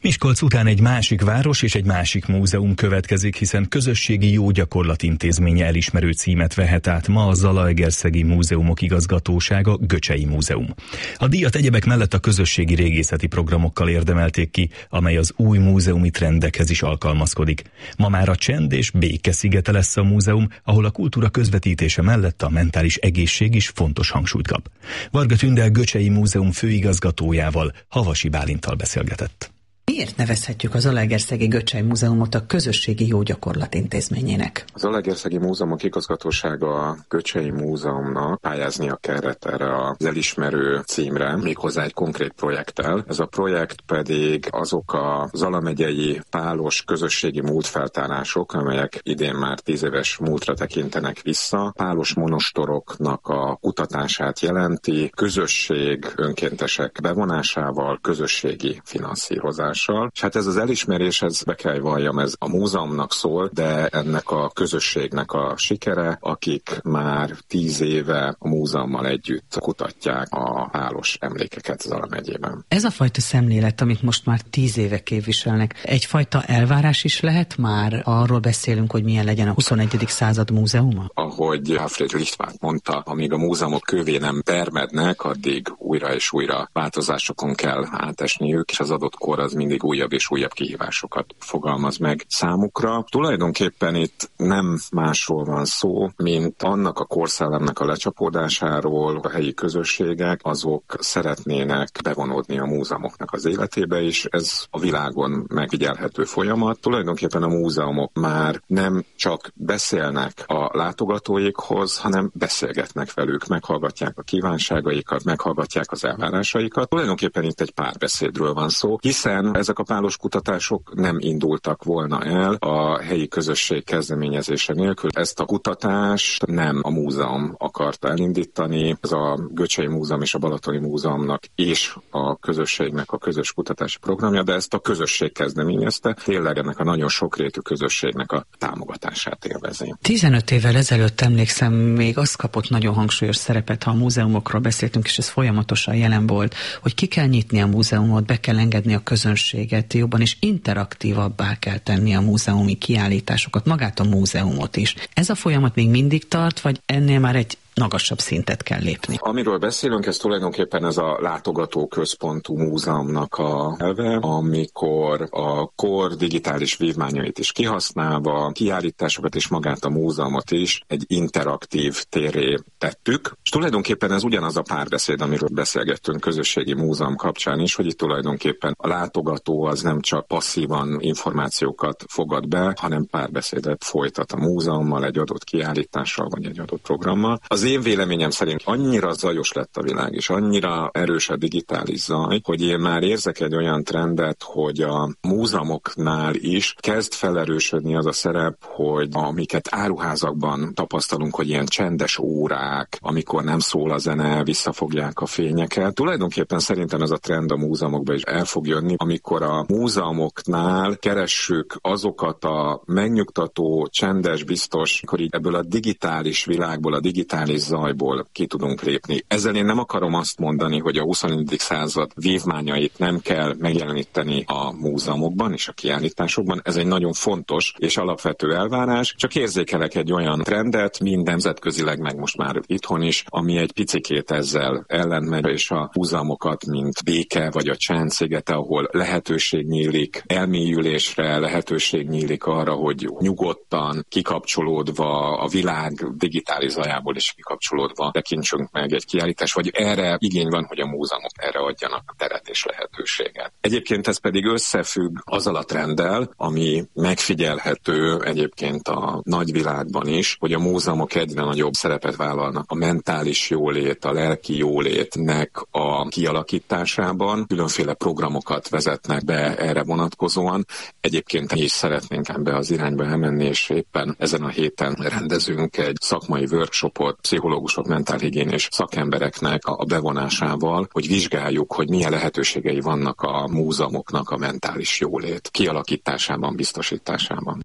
Miskolc után egy másik város és egy másik múzeum következik, hiszen közösségi jó gyakorlat intézménye elismerő címet vehet át ma a Zalaegerszegi Múzeumok Igazgatósága, Göcsei Múzeum. A díjat egyebek mellett a közösségi régészeti programokkal érdemelték ki, amely az új múzeumi trendekhez is alkalmazkodik. Ma már a csend és béke szigete lesz a múzeum, ahol a kultúra közvetítése mellett a mentális egészség is fontos hangsúlyt kap. Varga Tündel Göcsei Múzeum főigazgatójával, Havasi Bálinttal beszélgetett. Miért nevezhetjük az Zalaegerszegi Göcsei Múzeumot a közösségi jó gyakorlat intézményének? Az Zalaegerszegi Múzeumok Igazgatósága a Göcsei Múzeumnak pályáznia kellett erre az elismerő címre, méghozzá egy konkrét projekttel. Ez a projekt pedig azok a Zala megyei pálos közösségi múltfeltárások, amelyek idén már tíz éves múltra tekintenek vissza. Pálos monostoroknak a kutatását jelenti, közösség önkéntesek bevonásával, közösségi finanszírozás. És hát ez az elismerés, ez be kell valljam, ez a múzeumnak szól, de ennek a közösségnek a sikere, akik már tíz éve a múzeummal együtt kutatják a pálos emlékeket Zala megyében. Ez a fajta szemlélet, amit most már tíz éve képviselnek, egyfajta elvárás is lehet már? Arról beszélünk, hogy milyen legyen a huszonegyedik század múzeuma? Ahogy Alfred Lichtwart mondta, amíg a múzeumok kövé nem termednek, addig újra és újra változásokon kell átesniük, és az adott kor az mindig újabb és újabb kihívásokat fogalmaz meg számukra. Tulajdonképpen itt nem másról van szó, mint annak a korszellemnek a lecsapódásáról. A helyi közösségek azok szeretnének bevonódni a múzeumoknak az életébe, és ez a világon megfigyelhető folyamat. Tulajdonképpen a múzeumok már nem csak beszélnek a látogatóikhoz, hanem beszélgetnek velük, meghallgatják a kívánságaikat, meghallgatják az elvárásaikat. Tulajdonképpen itt egy párbeszédről van szó, hiszen ezek a pálos kutatások nem indultak volna el a helyi közösség kezdeményezése nélkül. Ezt a kutatást nem a múzeum akarta elindítani, ez a Göcsei Múzeum és a Balatoni Múzeumnak és a közösségnek a közös kutatási programja, de ezt a közösség kezdeményezte, tényleg ennek a nagyon sokrétű közösségnek a támogatását élvezi. tizenöt évvel ezelőtt emlékszem, még az kapott nagyon hangsúlyos szerepet, ha a múzeumokról beszéltünk, és ez folyamatosan jelen volt, hogy ki kell nyitni a múzeumot, be kell engedni a közönséget, jobban és interaktívabbá kell tenni a múzeumi kiállításokat, magát a múzeumot is. Ez a folyamat még mindig tart, vagy ennél már egy magasabb szintet kell lépni? Amiről beszélünk, ez tulajdonképpen ez a látogatóközpontú múzeumnak a elve, amikor a kor digitális vívmányait is kihasználva, kiállításokat és magát a múzeumot is egy interaktív térré tettük. És tulajdonképpen ez ugyanaz a párbeszéd, amiről beszélgettünk közösségi múzeum kapcsán is, hogy itt tulajdonképpen a látogató az nem csak passzívan információkat fogad be, hanem párbeszédet folytat a múzeummal, egy adott kiállítással vagy egy adott programmal. Az Az én véleményem szerint annyira zajos lett a világ, és annyira erős a digitális zaj, hogy én már érzek egy olyan trendet, hogy a múzeumoknál is kezd felerősödni az a szerep, hogy amiket áruházakban tapasztalunk, hogy ilyen csendes órák, amikor nem szól a zene, visszafogják a fényeket. Tulajdonképpen szerintem ez a trend a múzeumokban is el fog jönni, amikor a múzeumoknál keressük azokat a megnyugtató, csendes, biztos, amikor így ebből a digitális világból, a digitális zajból ki tudunk lépni. Ezzel én nem akarom azt mondani, hogy a huszonegyedik század vívmányait nem kell megjeleníteni a múzeumokban és a kiállításokban. Ez egy nagyon fontos és alapvető elvárás. Csak érzékelek egy olyan trendet, mind nemzetközileg, meg most már itthon is, ami egy picikét ezzel ellentmegy, és a múzeumokat, mint béke vagy a csend szigete, ahol lehetőség nyílik elmélyülésre, lehetőség nyílik arra, hogy nyugodtan, kikapcsolódva a világ digitális zajából is kikapcsolódva tekintsünk meg egy kiállítás, vagy erre igény van, hogy a múzeumok erre adjanak teret és lehetőséget. Egyébként ez pedig összefügg azzal a trenddel, ami megfigyelhető egyébként a nagyvilágban is, hogy a múzeumok egyre nagyobb szerepet vállalnak a mentális jólét, a lelki jólétnek a kialakításában. Különféle programokat vezetnek be erre vonatkozóan. Egyébként mi is szeretnénk ebbe az irányba elmenni, és éppen ezen a héten rendezünk egy szakmai workshopot pszichológusok, mentálhigiénés szakembereknek a bevonásával, hogy vizsgáljuk, hogy milyen lehetőségei vannak a múzeumoknak a mentális jólét kialakításában, biztosításában.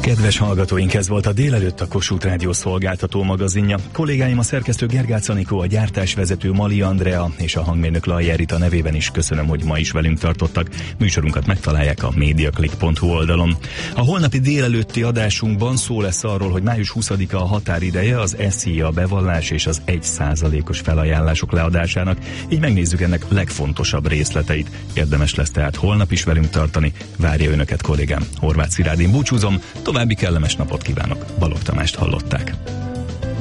Kedves hallgatóink, ez volt a Délelőtt a Kossuth Rádió szolgáltató magazinja. Kollégáim, a szerkesztő Gergác Anikó, a gyártásvezető Mali Andrea és a hangmérnök Lajjár Rita nevében is köszönöm, hogy ma is velünk tartottak. Műsorunkat megtalálják a mediaclick pont hu oldalon. A holnapi délelőtti adásunkban szó lesz arról, hogy május huszadika a határideje az es zé i á bevallás és az egy százalékos felajánlások leadásának, így megnézzük ennek legfontosabb részleteit. Érdemes lesz tehát holnap is velünk tartani. Várja önöket kollégám, Horváth Szilárd. Én búcsúzom, további kellemes napot kívánok. Balogh Tamást hallották.